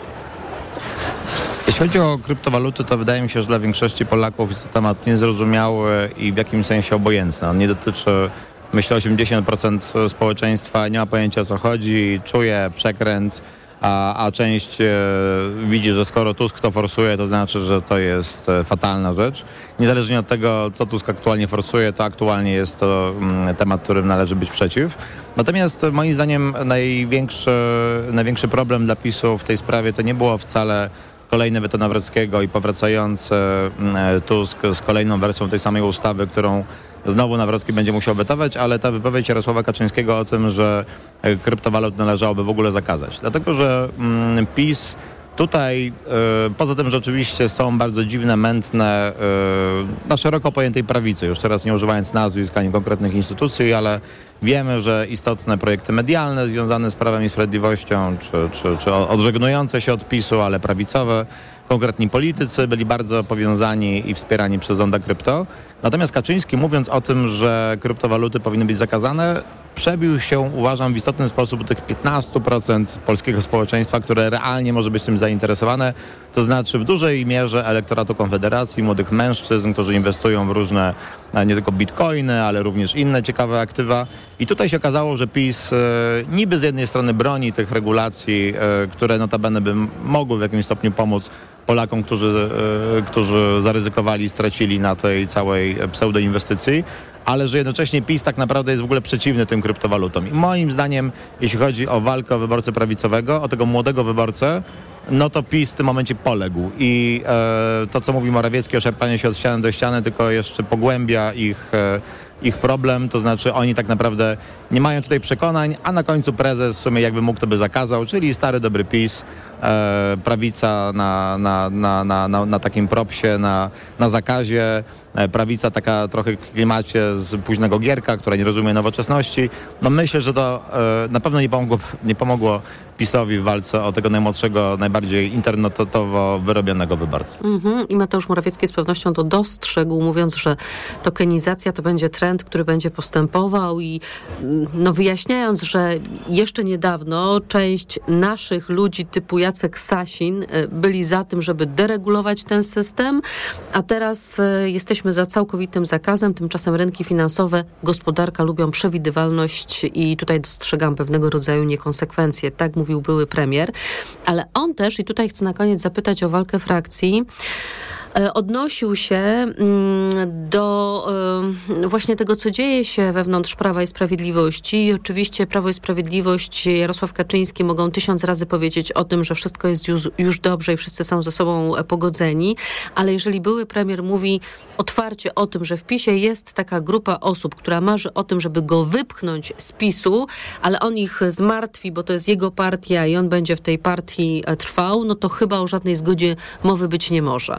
Jeśli chodzi o kryptowaluty, to wydaje mi się, że dla większości Polaków jest to temat niezrozumiały i w jakimś sensie obojętny. On nie dotyczy, myślę, osiemdziesiąt procent społeczeństwa nie ma pojęcia, o co chodzi, czuje przekręt, a, a część e, widzi, że skoro Tusk to forsuje, to znaczy, że to jest e, fatalna rzecz. Niezależnie od tego, co Tusk aktualnie forsuje, to aktualnie jest to mm, temat, którym należy być przeciw. Natomiast moim zdaniem największy, największy problem dla PiSu w tej sprawie to nie było wcale kolejne weto Nawrockiego i powracający Tusk z kolejną wersją tej samej ustawy, którą znowu Nawrocki będzie musiał wetować, ale ta wypowiedź Jarosława Kaczyńskiego o tym, że kryptowalut należałoby w ogóle zakazać. Dlatego, że mm, PiS tutaj, y, poza tym, że oczywiście są bardzo dziwne, mętne, y, na szeroko pojętej prawicy, już teraz nie używając nazwisk ani konkretnych instytucji, ale wiemy, że istotne projekty medialne związane z Prawem i Sprawiedliwością, czy, czy, czy odżegnujące się od PiSu, ale prawicowe, konkretni politycy byli bardzo powiązani i wspierani przez zonda krypto. Natomiast Kaczyński, mówiąc o tym, że kryptowaluty powinny być zakazane, przebił się, uważam, w istotny sposób do tych piętnastu procent polskiego społeczeństwa, które realnie może być tym zainteresowane. To znaczy w dużej mierze elektoratu Konfederacji, młodych mężczyzn, którzy inwestują w różne, nie tylko bitcoiny, ale również inne ciekawe aktywa. I tutaj się okazało, że PiS e, niby z jednej strony broni tych regulacji, e, które notabene by mogły w jakimś stopniu pomóc Polakom, którzy, e, którzy zaryzykowali i stracili na tej całej pseudoinwestycji, ale że jednocześnie PiS tak naprawdę jest w ogóle przeciwny tym kryptowalutom. I moim zdaniem, jeśli chodzi o walkę o wyborcę prawicowego, o tego młodego wyborcę, no to PiS w tym momencie poległ. I e, to, co mówi Morawiecki o szarpaniu się od ściany do ściany, tylko jeszcze pogłębia ich, e, ich problem, to znaczy oni tak naprawdę nie mają tutaj przekonań, a na końcu prezes w sumie jakby mógł, to by zakazał, czyli stary dobry PiS, e, prawica na, na, na, na, na, na takim propsie, na, na zakazie, e, prawica taka trochę w klimacie z późnego Gierka, która nie rozumie nowoczesności. No myślę, że to e, na pewno nie pomogło, nie pomogło PiS-owi w walce o tego najmłodszego, najbardziej internetowo wyrobionego wyborcę. Mm-hmm. I Mateusz Morawiecki z pewnością to dostrzegł, mówiąc, że tokenizacja to będzie trend, który będzie postępował i no, wyjaśniając, że jeszcze niedawno część naszych ludzi typu Jacek Sasin byli za tym, żeby deregulować ten system, a teraz jesteśmy za całkowitym zakazem. Tymczasem rynki finansowe, gospodarka lubią przewidywalność i tutaj dostrzegam pewnego rodzaju niekonsekwencje. Tak mówił były premier. Ale on też, i tutaj chcę na koniec zapytać o walkę frakcji, odnosił się do właśnie tego, co dzieje się wewnątrz Prawa i Sprawiedliwości. I oczywiście Prawo i Sprawiedliwość, Jarosław Kaczyński mogą tysiąc razy powiedzieć o tym, że wszystko jest już, już dobrze i wszyscy są ze sobą pogodzeni, ale jeżeli były premier mówi otwarcie o tym, że w PiSie jest taka grupa osób, która marzy o tym, żeby go wypchnąć z PiSu, ale on ich zmartwi, bo to jest jego partia i on będzie w tej partii trwał, no to chyba o żadnej zgodzie mowy być nie może.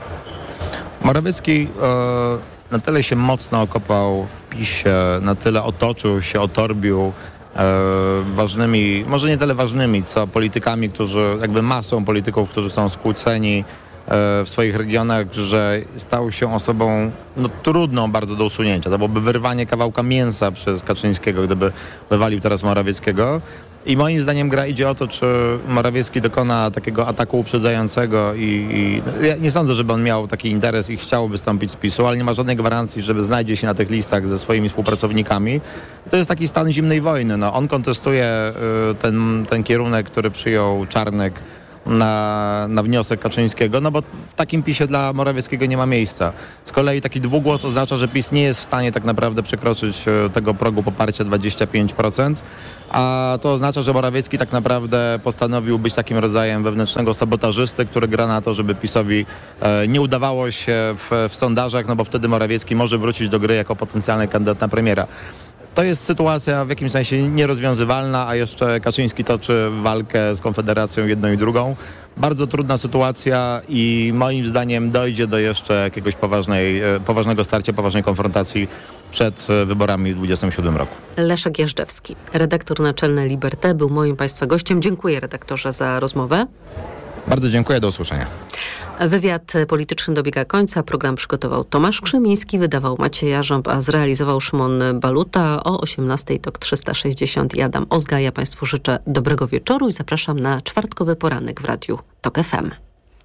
Morawiecki e, na tyle się mocno okopał w PiSie, na tyle otoczył się, otorbił e, ważnymi, może nie tyle ważnymi, co politykami, którzy, jakby masą polityków, którzy są skłóceni e, w swoich regionach, że stał się osobą no, trudną bardzo do usunięcia. To byłoby wyrwanie kawałka mięsa przez Kaczyńskiego, gdyby wywalił teraz Morawieckiego. I moim zdaniem gra idzie o to, czy Morawiecki dokona takiego ataku uprzedzającego i, i ja nie sądzę, żeby on miał taki interes i chciał wystąpić z PiSu, ale nie ma żadnej gwarancji, żeby znajdzie się na tych listach ze swoimi współpracownikami. To jest taki stan zimnej wojny. No, on kontestuje y, ten, ten kierunek, który przyjął Czarnek na, na wniosek Kaczyńskiego, no bo w takim PiSie dla Morawieckiego nie ma miejsca. Z kolei taki dwugłos oznacza, że PiS nie jest w stanie tak naprawdę przekroczyć tego progu poparcia dwadzieścia pięć procent, a to oznacza, że Morawiecki tak naprawdę postanowił być takim rodzajem wewnętrznego sabotażysty, który gra na to, żeby PiSowi e, nie udawało się w, w sondażach, no bo wtedy Morawiecki może wrócić do gry jako potencjalny kandydat na premiera. To jest sytuacja w jakimś sensie nierozwiązywalna, a jeszcze Kaczyński toczy walkę z Konfederacją jedną i drugą. Bardzo trudna sytuacja i moim zdaniem dojdzie do jeszcze jakiegoś poważnej, poważnego starcia, poważnej konfrontacji przed wyborami w dwudziestym siódmym roku. Leszek Jażdżewski, redaktor naczelny Liberté, był moim Państwa gościem. Dziękuję redaktorze za rozmowę. Bardzo dziękuję, do usłyszenia. Wywiad polityczny dobiega końca. Program przygotował Tomasz Krzemiński, wydawał Maciej Jarząb, a zrealizował Szymon Baluta. O osiemnastej Tok trzysta sześćdziesiąt i Adam Ozga. Ja Państwu życzę dobrego wieczoru i zapraszam na czwartkowy poranek w Radiu Tok F M.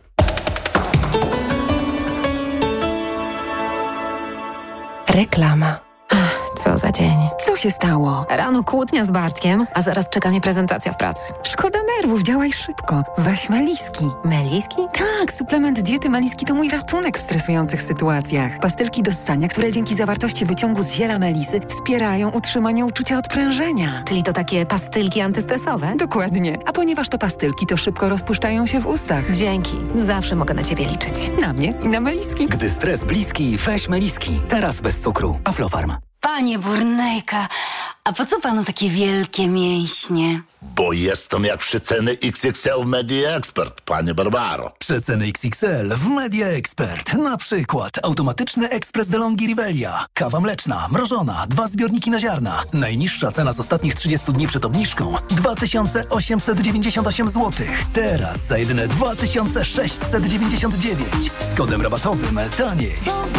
Reklama. Co za dzień. Co się stało? Rano kłótnia z Bartkiem, a zaraz czeka mnie prezentacja w pracy. Szkoda nerwów, działaj szybko. Weź Meliski. Meliski? Tak, suplement diety Meliski to mój ratunek w stresujących sytuacjach. Pastylki do ssania, które dzięki zawartości wyciągu z ziela melisy wspierają utrzymanie uczucia odprężenia. Czyli to takie pastylki antystresowe? Dokładnie. A ponieważ to pastylki, to szybko rozpuszczają się w ustach. Dzięki. Zawsze mogę na ciebie liczyć. Na mnie i na Meliski. Gdy stres bliski, weź Meliski. Teraz bez cukru. Aflofarm. Panie Burnejka, a po co panu takie wielkie mięśnie? Bo jestem jak przeceny X X L w Media Expert, panie Barbaro. Przeceny X X L w Media Expert. Na przykład automatyczny ekspres DeLonghi Rivelia. Kawa mleczna, mrożona, dwa zbiorniki na ziarna. Najniższa cena z ostatnich trzydziestu dni przed obniżką dwa tysiące osiemset dziewięćdziesiąt osiem złotych. Teraz za jedyne dwa tysiące sześćset dziewięćdziesiąt dziewięć. Z kodem rabatowym taniej.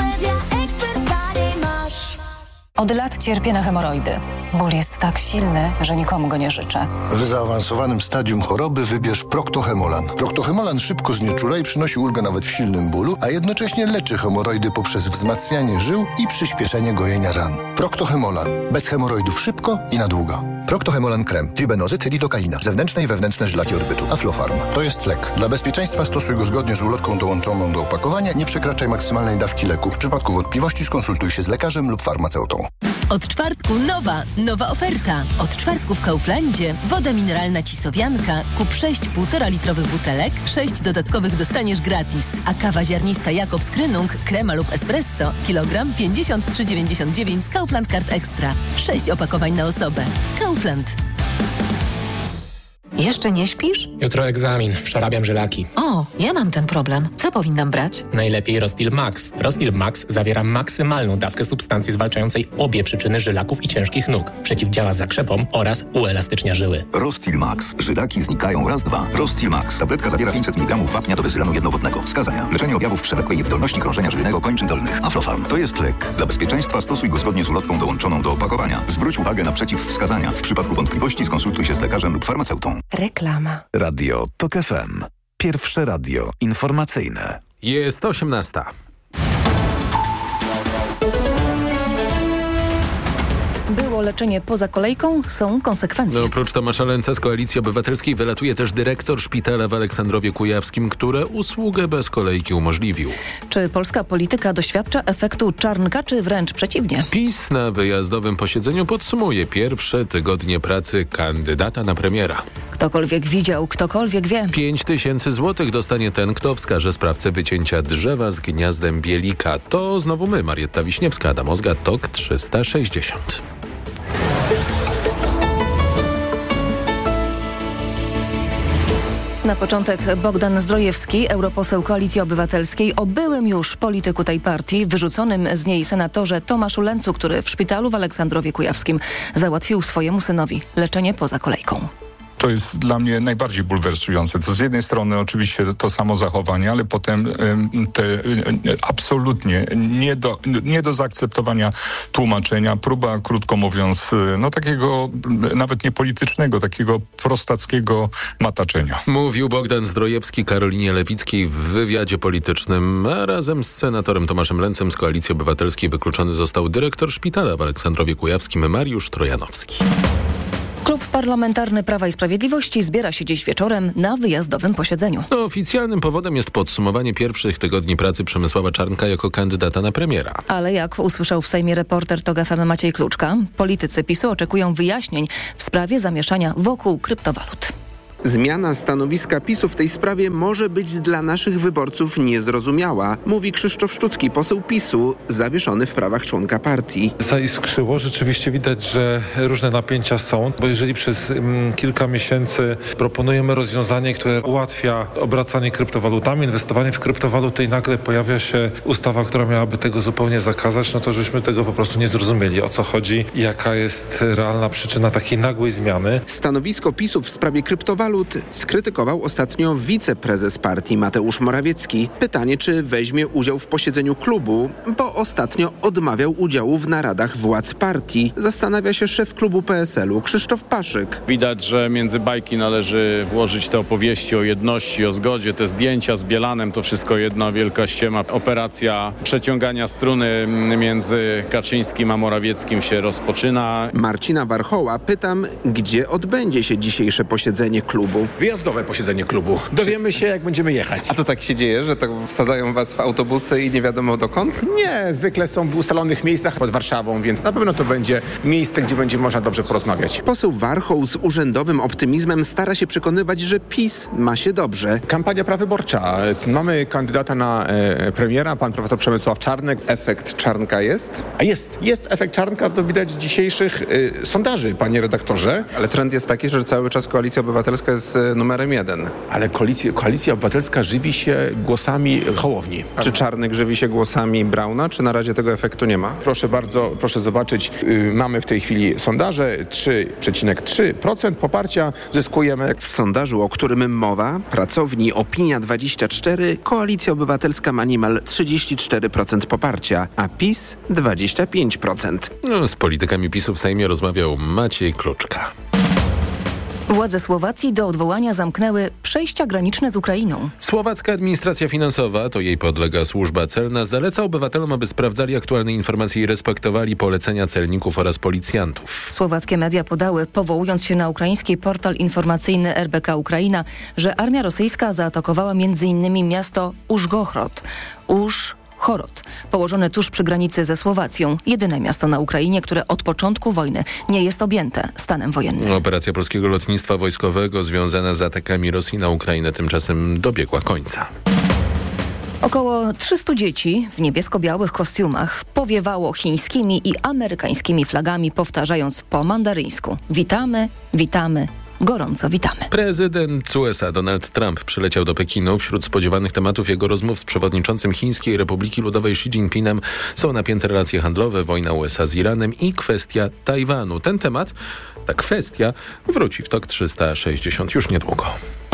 Od lat cierpię na hemoroidy. Ból jest tak silny, że nikomu go nie życzę. W zaawansowanym stadium choroby wybierz Proctohemolan. Proctohemolan szybko znieczula i przynosi ulgę nawet w silnym bólu, a jednocześnie leczy hemoroidy poprzez wzmacnianie żył i przyspieszenie gojenia ran. Proctohemolan. Bez hemoroidów szybko i na długo. Proctohemolan krem, tribenozyt, lidokaina, zewnętrzne i wewnętrzne żylaki odbytu. Aflofarm. To jest lek. Dla bezpieczeństwa stosuj go zgodnie z ulotką dołączoną do opakowania. Nie przekraczaj maksymalnej dawki leku. W przypadku wątpliwości skonsultuj się z lekarzem lub farmaceutą. Od czwartku nowa, nowa oferta. Od czwartku w Kauflandzie woda mineralna Cisowianka. Kup sześć półtora litrowych butelek, sześć dodatkowych dostaniesz gratis. A kawa ziarnista Jakobs Krynung, krema lub espresso, kilogram pięćdziesiąt trzy dziewięćdziesiąt dziewięć z Kaufland Card Extra. sześć opakowań na osobę. Kaufland. Jeszcze nie śpisz? Jutro egzamin. Przerabiam żylaki. O, ja mam ten problem. Co powinnam brać? Najlepiej Rostil Max. Rostil Max zawiera maksymalną dawkę substancji zwalczającej obie przyczyny żylaków i ciężkich nóg. Przeciwdziała zakrzepom oraz uelastycznia żyły. Rostil Max. Żylaki znikają raz, dwa. Rostil Max. Tabletka zawiera pięćset miligramów wapnia do bezylanu jednowodnego. Wskazania. Leczenie objawów przewlekłej niewydolności krążenia żylnego kończyn dolnych. Aflofarm. To jest lek. Dla bezpieczeństwa stosuj go zgodnie z ulotką dołączoną do opakowania. Zwróć uwagę na przeciwwskazania. W przypadku wątpliwości skonsultuj się z lekarzem lub farmaceutą. Reklama. Radio Tok F M. Pierwsze radio informacyjne. Jest osiemnasta. Było leczenie poza kolejką, są konsekwencje. No, oprócz Tomasza Lęca z Koalicji Obywatelskiej wylatuje też dyrektor szpitala w Aleksandrowie Kujawskim, który usługę bez kolejki umożliwił. Czy polska polityka doświadcza efektu Czarnka, czy wręcz przeciwnie? PiS na wyjazdowym posiedzeniu podsumuje pierwsze tygodnie pracy kandydata na premiera. Ktokolwiek widział, ktokolwiek wie. Pięć tysięcy złotych dostanie ten, kto wskaże sprawcę wycięcia drzewa z gniazdem bielika. To znowu my, Marietta Wiśniewska, Adam Ozga, Tok trzysta sześćdziesiąt. Na początek Bogdan Zdrojewski, europoseł Koalicji Obywatelskiej, o byłym już polityku tej partii, wyrzuconym z niej senatorze Tomaszu Lęcu, który w szpitalu w Aleksandrowie Kujawskim załatwił swojemu synowi leczenie poza kolejką. to jest dla mnie najbardziej bulwersujące. To z jednej strony oczywiście to samo zachowanie, ale potem te absolutnie nie do, nie do zaakceptowania tłumaczenia, próba, krótko mówiąc, no takiego nawet nie politycznego, takiego prostackiego mataczenia. Mówił Bogdan Zdrojewski Karolinie Lewickiej w wywiadzie politycznym, a razem z senatorem Tomaszem Lęcem z Koalicji Obywatelskiej wykluczony został dyrektor szpitala w Aleksandrowie Kujawskim Mariusz Trojanowski. Klub Parlamentarny Prawa i Sprawiedliwości zbiera się dziś wieczorem na wyjazdowym posiedzeniu. No, oficjalnym powodem jest podsumowanie pierwszych tygodni pracy Przemysława Czarnka jako kandydata na premiera. Ale jak usłyszał w Sejmie reporter TOG F M Maciej Kluczka, politycy PiSu oczekują wyjaśnień w sprawie zamieszania wokół kryptowalut. Zmiana stanowiska PiSu w tej sprawie może być dla naszych wyborców niezrozumiała, mówi Krzysztof Szczucki, poseł PiSu, zawieszony w prawach członka partii. Zaiskrzyło, rzeczywiście widać, że różne napięcia są, bo jeżeli przez mm, kilka miesięcy proponujemy rozwiązanie, które ułatwia obracanie kryptowalutami, inwestowanie w kryptowaluty i nagle pojawia się ustawa, która miałaby tego zupełnie zakazać, no to żeśmy tego po prostu nie zrozumieli, o co chodzi i jaka jest realna przyczyna takiej nagłej zmiany. Stanowisko PiSu w sprawie kryptowalut skrytykował ostatnio wiceprezes partii Mateusz Morawiecki. Pytanie, czy weźmie udział w posiedzeniu klubu, bo ostatnio odmawiał udziału w naradach władz partii. Zastanawia się szef klubu P S L u Krzysztof Paszyk. Widać, że między bajki należy włożyć te opowieści o jedności, o zgodzie, te zdjęcia z Bielanem, to wszystko jedna wielka ściema. Operacja przeciągania struny między Kaczyńskim a Morawieckim się rozpoczyna. Marcina Warchoła pytam, gdzie odbędzie się dzisiejsze posiedzenie klubu. Wyjazdowe posiedzenie klubu. Dowiemy się, jak będziemy jechać. A to tak się dzieje, że tak wsadzają was w autobusy i nie wiadomo dokąd? Nie, zwykle są w ustalonych miejscach pod Warszawą, więc na pewno to będzie miejsce, gdzie będzie można dobrze porozmawiać. Poseł Warchoł z urzędowym optymizmem stara się przekonywać, że PiS ma się dobrze. Kampania prawyborcza. Mamy kandydata na e, premiera, pan profesor Przemysław Czarnek. Efekt Czarnka jest? A jest, jest efekt Czarnka, to widać z dzisiejszych e, sondaży, panie redaktorze. Ale trend jest taki, że cały czas Koalicja Obywatelska jest numerem jeden. Ale koalicja, koalicja Obywatelska żywi się głosami Hołowni. Czy Czarnek żywi się głosami Brauna, czy na razie tego efektu nie ma? Proszę bardzo, proszę zobaczyć, yy, mamy w tej chwili sondaże, trzy przecinek trzy procent poparcia zyskujemy. W sondażu, o którym mowa, pracowni Opinia dwadzieścia cztery, Koalicja Obywatelska ma niemal trzydzieści cztery procent poparcia, a PiS dwadzieścia pięć procent. No, z politykami PiSu w Sejmie rozmawiał Maciej Kluczka. Władze Słowacji do odwołania zamknęły przejścia graniczne z Ukrainą. Słowacka administracja finansowa, to jej podlega służba celna, zaleca obywatelom, aby sprawdzali aktualne informacje i respektowali polecenia celników oraz policjantów. Słowackie media podały, powołując się na ukraiński portal informacyjny R B K Ukraina, że armia rosyjska zaatakowała m.in. miasto Użgohrod. Uż Chorod, położone tuż przy granicy ze Słowacją. Jedyne miasto na Ukrainie, które od początku wojny nie jest objęte stanem wojennym. Operacja polskiego lotnictwa wojskowego związana z atakami Rosji na Ukrainę tymczasem dobiegła końca. Około trzystu dzieci w niebiesko-białych kostiumach powiewało chińskimi i amerykańskimi flagami, powtarzając po mandaryńsku: witamy, witamy. Gorąco witamy. Prezydent U S A Donald Trump przyleciał do Pekinu. Wśród spodziewanych tematów jego rozmów z przewodniczącym Chińskiej Republiki Ludowej Xi Jinpingem są napięte relacje handlowe, wojna U S A z Iranem i kwestia Tajwanu. Ten temat, ta kwestia wróci w TOK trzysta sześćdziesiąt już niedługo.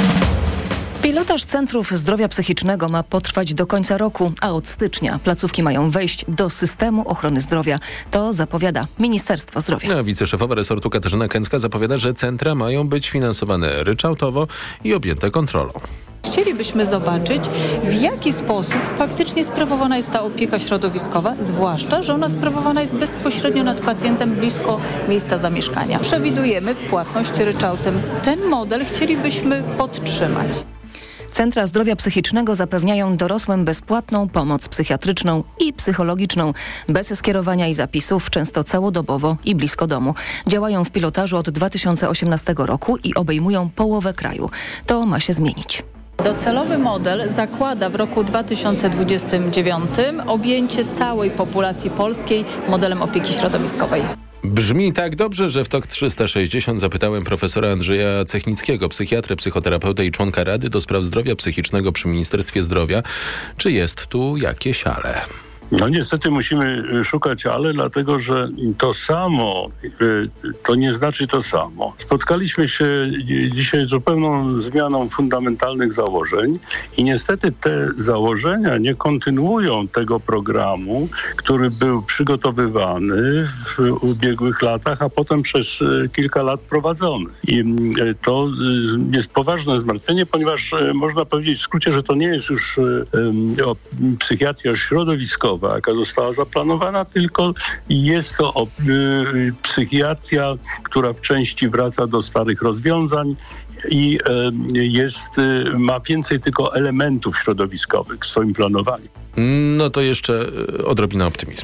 Pilotaż Centrów Zdrowia Psychicznego ma potrwać do końca roku, a od stycznia placówki mają wejść do systemu ochrony zdrowia. To zapowiada Ministerstwo Zdrowia. A wiceszefowa resortu Katarzyna Kęcka zapowiada, że centra mają być finansowane ryczałtowo i objęte kontrolą. Chcielibyśmy zobaczyć, w jaki sposób faktycznie sprawowana jest ta opieka środowiskowa, zwłaszcza, że ona sprawowana jest bezpośrednio nad pacjentem blisko miejsca zamieszkania. Przewidujemy płatność ryczałtem. Ten model chcielibyśmy podtrzymać. Centra Zdrowia Psychicznego zapewniają dorosłym bezpłatną pomoc psychiatryczną i psychologiczną, bez skierowania i zapisów, często całodobowo i blisko domu. Działają w pilotażu od dwa tysiące osiemnastego roku i obejmują połowę kraju. To ma się zmienić. Docelowy model zakłada w roku dwa tysiące dwudziestym dziewiątym objęcie całej populacji polskiej modelem opieki środowiskowej. Brzmi tak dobrze, że w TOK trzysta sześćdziesiąt zapytałem profesora Andrzeja Cechnickiego, psychiatrę, psychoterapeutę i członka Rady do Spraw Zdrowia Psychicznego przy Ministerstwie Zdrowia, czy jest tu jakieś ale. No niestety musimy szukać ale, dlatego że to samo, to nie znaczy to samo. Spotkaliśmy się dzisiaj z zupełną zmianą fundamentalnych założeń i niestety te założenia nie kontynuują tego programu, który był przygotowywany w ubiegłych latach, a potem przez kilka lat prowadzony. I to jest poważne zmartwienie, ponieważ można powiedzieć w skrócie, że to nie jest już o psychiatria środowiskowa, jaka została zaplanowana, tylko jest to o, y, psychiatria, która w części wraca do starych rozwiązań i y, jest, y, ma więcej tylko elementów środowiskowych w swoim planowaniu. No to jeszcze odrobina optymizmu.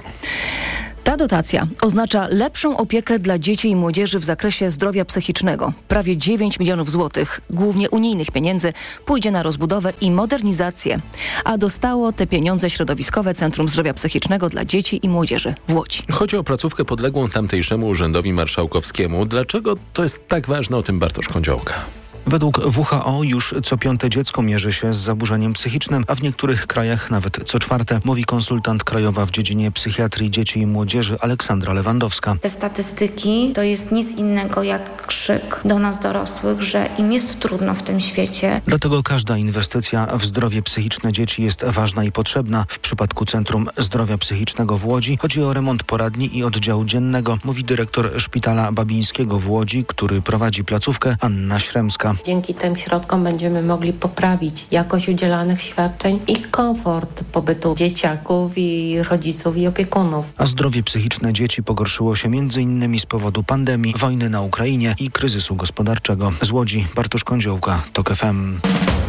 Ta dotacja oznacza lepszą opiekę dla dzieci i młodzieży w zakresie zdrowia psychicznego. Prawie dziewięć milionów złotych, głównie unijnych pieniędzy, pójdzie na rozbudowę i modernizację. A dostało te pieniądze Środowiskowe Centrum Zdrowia Psychicznego dla Dzieci i Młodzieży w Łodzi. Chodzi o placówkę podległą tamtejszemu Urzędowi Marszałkowskiemu. Dlaczego to jest tak ważne? O tym Bartosz Kądziołka. Według W H O już co piąte dziecko mierzy się z zaburzeniem psychicznym, a w niektórych krajach nawet co czwarte, mówi konsultant krajowa w dziedzinie psychiatrii dzieci i młodzieży Aleksandra Lewandowska. Te statystyki to jest nic innego jak krzyk do nas dorosłych, że im jest trudno w tym świecie. Dlatego każda inwestycja w zdrowie psychiczne dzieci jest ważna i potrzebna. W przypadku Centrum Zdrowia Psychicznego w Łodzi chodzi o remont poradni i oddziału dziennego, mówi dyrektor Szpitala Babińskiego w Łodzi, który prowadzi placówkę, Anna Śremska. Dzięki tym środkom będziemy mogli poprawić jakość udzielanych świadczeń i komfort pobytu dzieciaków i rodziców i opiekunów. A zdrowie psychiczne dzieci pogorszyło się między innymi z powodu pandemii, wojny na Ukrainie i kryzysu gospodarczego. Z Łodzi Bartosz Kądziołka, TOK F M.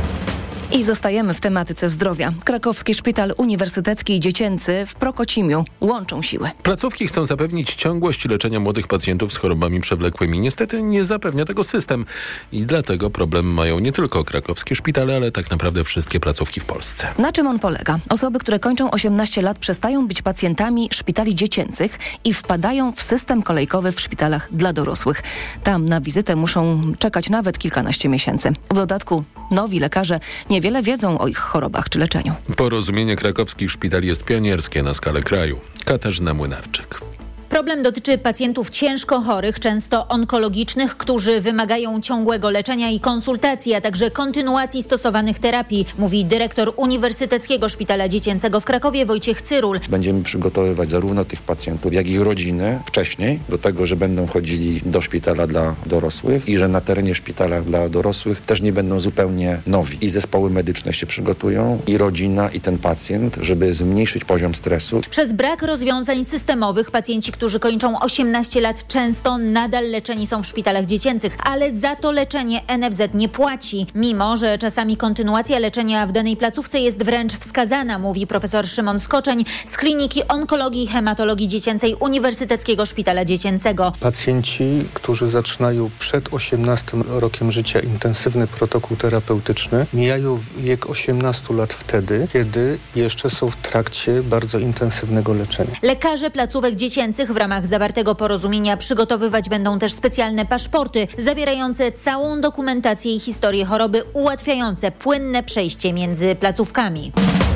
I zostajemy w tematyce zdrowia. Krakowski Szpital Uniwersytecki i Dziecięcy w Prokocimiu łączą siły. Placówki chcą zapewnić ciągłość leczenia młodych pacjentów z chorobami przewlekłymi. Niestety nie zapewnia tego system i dlatego problem mają nie tylko krakowskie szpitale, ale tak naprawdę wszystkie placówki w Polsce. Na czym on polega? Osoby, które kończą osiemnaście lat, przestają być pacjentami szpitali dziecięcych i wpadają w system kolejkowy w szpitalach dla dorosłych. Tam na wizytę muszą czekać nawet kilkanaście miesięcy. W dodatku nowi lekarze nie Niewiele wiedzą o ich chorobach czy leczeniu. Porozumienie krakowskich szpitali jest pionierskie na skalę kraju. Katarzyna Młynarczyk. Problem dotyczy pacjentów ciężko chorych, często onkologicznych, którzy wymagają ciągłego leczenia i konsultacji, a także kontynuacji stosowanych terapii, mówi dyrektor Uniwersyteckiego Szpitala Dziecięcego w Krakowie Wojciech Cyrul. Będziemy przygotowywać zarówno tych pacjentów, jak i ich rodziny wcześniej do tego, że będą chodzili do szpitala dla dorosłych i że na terenie szpitala dla dorosłych też nie będą zupełnie nowi. I zespoły medyczne się przygotują, i rodzina, i ten pacjent, żeby zmniejszyć poziom stresu. Przez brak rozwiązań systemowych pacjenci, którzy kończą osiemnaście lat, często nadal leczeni są w szpitalach dziecięcych, ale za to leczenie N F Z nie płaci, mimo że czasami kontynuacja leczenia w danej placówce jest wręcz wskazana, mówi profesor Szymon Skoczeń z Kliniki Onkologii i Hematologii Dziecięcej Uniwersyteckiego Szpitala Dziecięcego. Pacjenci, którzy zaczynają przed osiemnastym rokiem życia intensywny protokół terapeutyczny, mijają wiek osiemnastu lat wtedy, kiedy jeszcze są w trakcie bardzo intensywnego leczenia. Lekarze placówek dziecięcych w ramach zawartego porozumienia przygotowywać będą też specjalne paszporty zawierające całą dokumentację i historię choroby, ułatwiające płynne przejście między placówkami.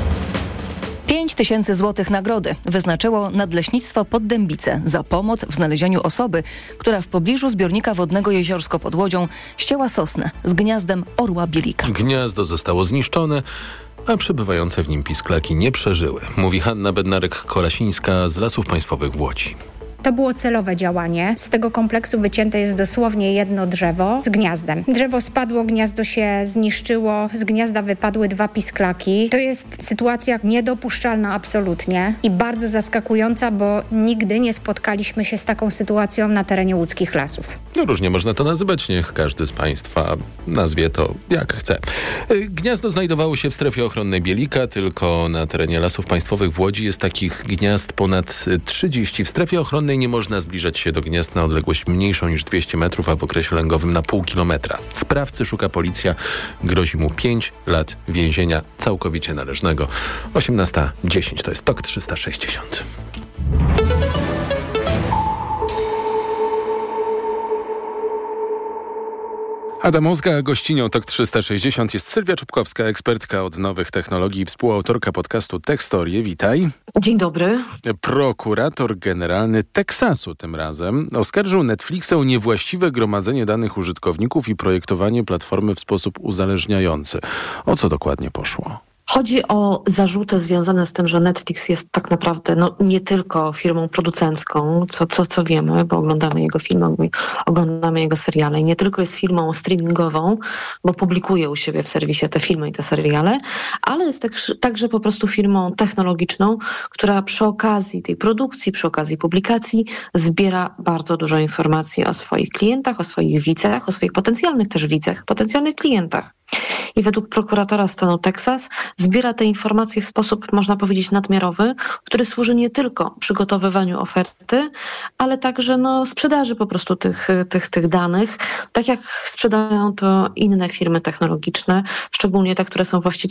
pięć tysięcy złotych nagrody wyznaczyło Nadleśnictwo Poddębice za pomoc w znalezieniu osoby, która w pobliżu zbiornika wodnego Jeziorsko pod Łodzią ścięła sosnę z gniazdem orła bielika. Gniazdo zostało zniszczone, a przebywające w nim pisklaki nie przeżyły, mówi Hanna Bednarek-Kolasińska z Lasów Państwowych w Łodzi. To było celowe działanie. Z tego kompleksu wycięte jest dosłownie jedno drzewo z gniazdem. Drzewo spadło, gniazdo się zniszczyło, z gniazda wypadły dwa pisklaki. To jest sytuacja niedopuszczalna absolutnie i bardzo zaskakująca, bo nigdy nie spotkaliśmy się z taką sytuacją na terenie łódzkich lasów. No różnie można to nazywać, niech każdy z Państwa nazwie to jak chce. Gniazdo znajdowało się w strefie ochronnej Bielika, tylko na terenie Lasów Państwowych w Łodzi jest takich gniazd ponad trzydzieści. W strefie ochronnej nie można zbliżać się do gniazd na odległość mniejszą niż dwieście metrów, a w okresie lęgowym na pół kilometra. Sprawcy szuka policja. Grozi mu pięć lat więzienia całkowicie należnego. osiemnasta dziesięć to jest TOK trzysta sześćdziesiąt. Adam Ozga, gościnią Tok trzysta sześćdziesiąt jest Sylwia Czubkowska, ekspertka od nowych technologii, współautorka podcastu Techstorie. Witaj. Dzień dobry. Prokurator generalny Teksasu tym razem oskarżył Netflixa o niewłaściwe gromadzenie danych użytkowników i projektowanie platformy w sposób uzależniający. O co dokładnie poszło? Chodzi o zarzuty związane z tym, że Netflix jest tak naprawdę no, nie tylko firmą producencką, co, co, co wiemy, bo oglądamy jego filmy, oglądamy jego seriale. I nie tylko jest firmą streamingową, bo publikuje u siebie w serwisie te filmy i te seriale, ale jest tak, także po prostu firmą technologiczną, która przy okazji tej produkcji, przy okazji publikacji zbiera bardzo dużo informacji o swoich klientach, o swoich widzach, o swoich potencjalnych też widzach, potencjalnych klientach. I według prokuratora stanu Teksas zbiera te informacje w sposób, można powiedzieć, nadmiarowy, który służy nie tylko przygotowywaniu oferty, ale także no, sprzedaży po prostu tych, tych, tych danych, tak jak sprzedają to inne firmy technologiczne, szczególnie te, które są właścicielami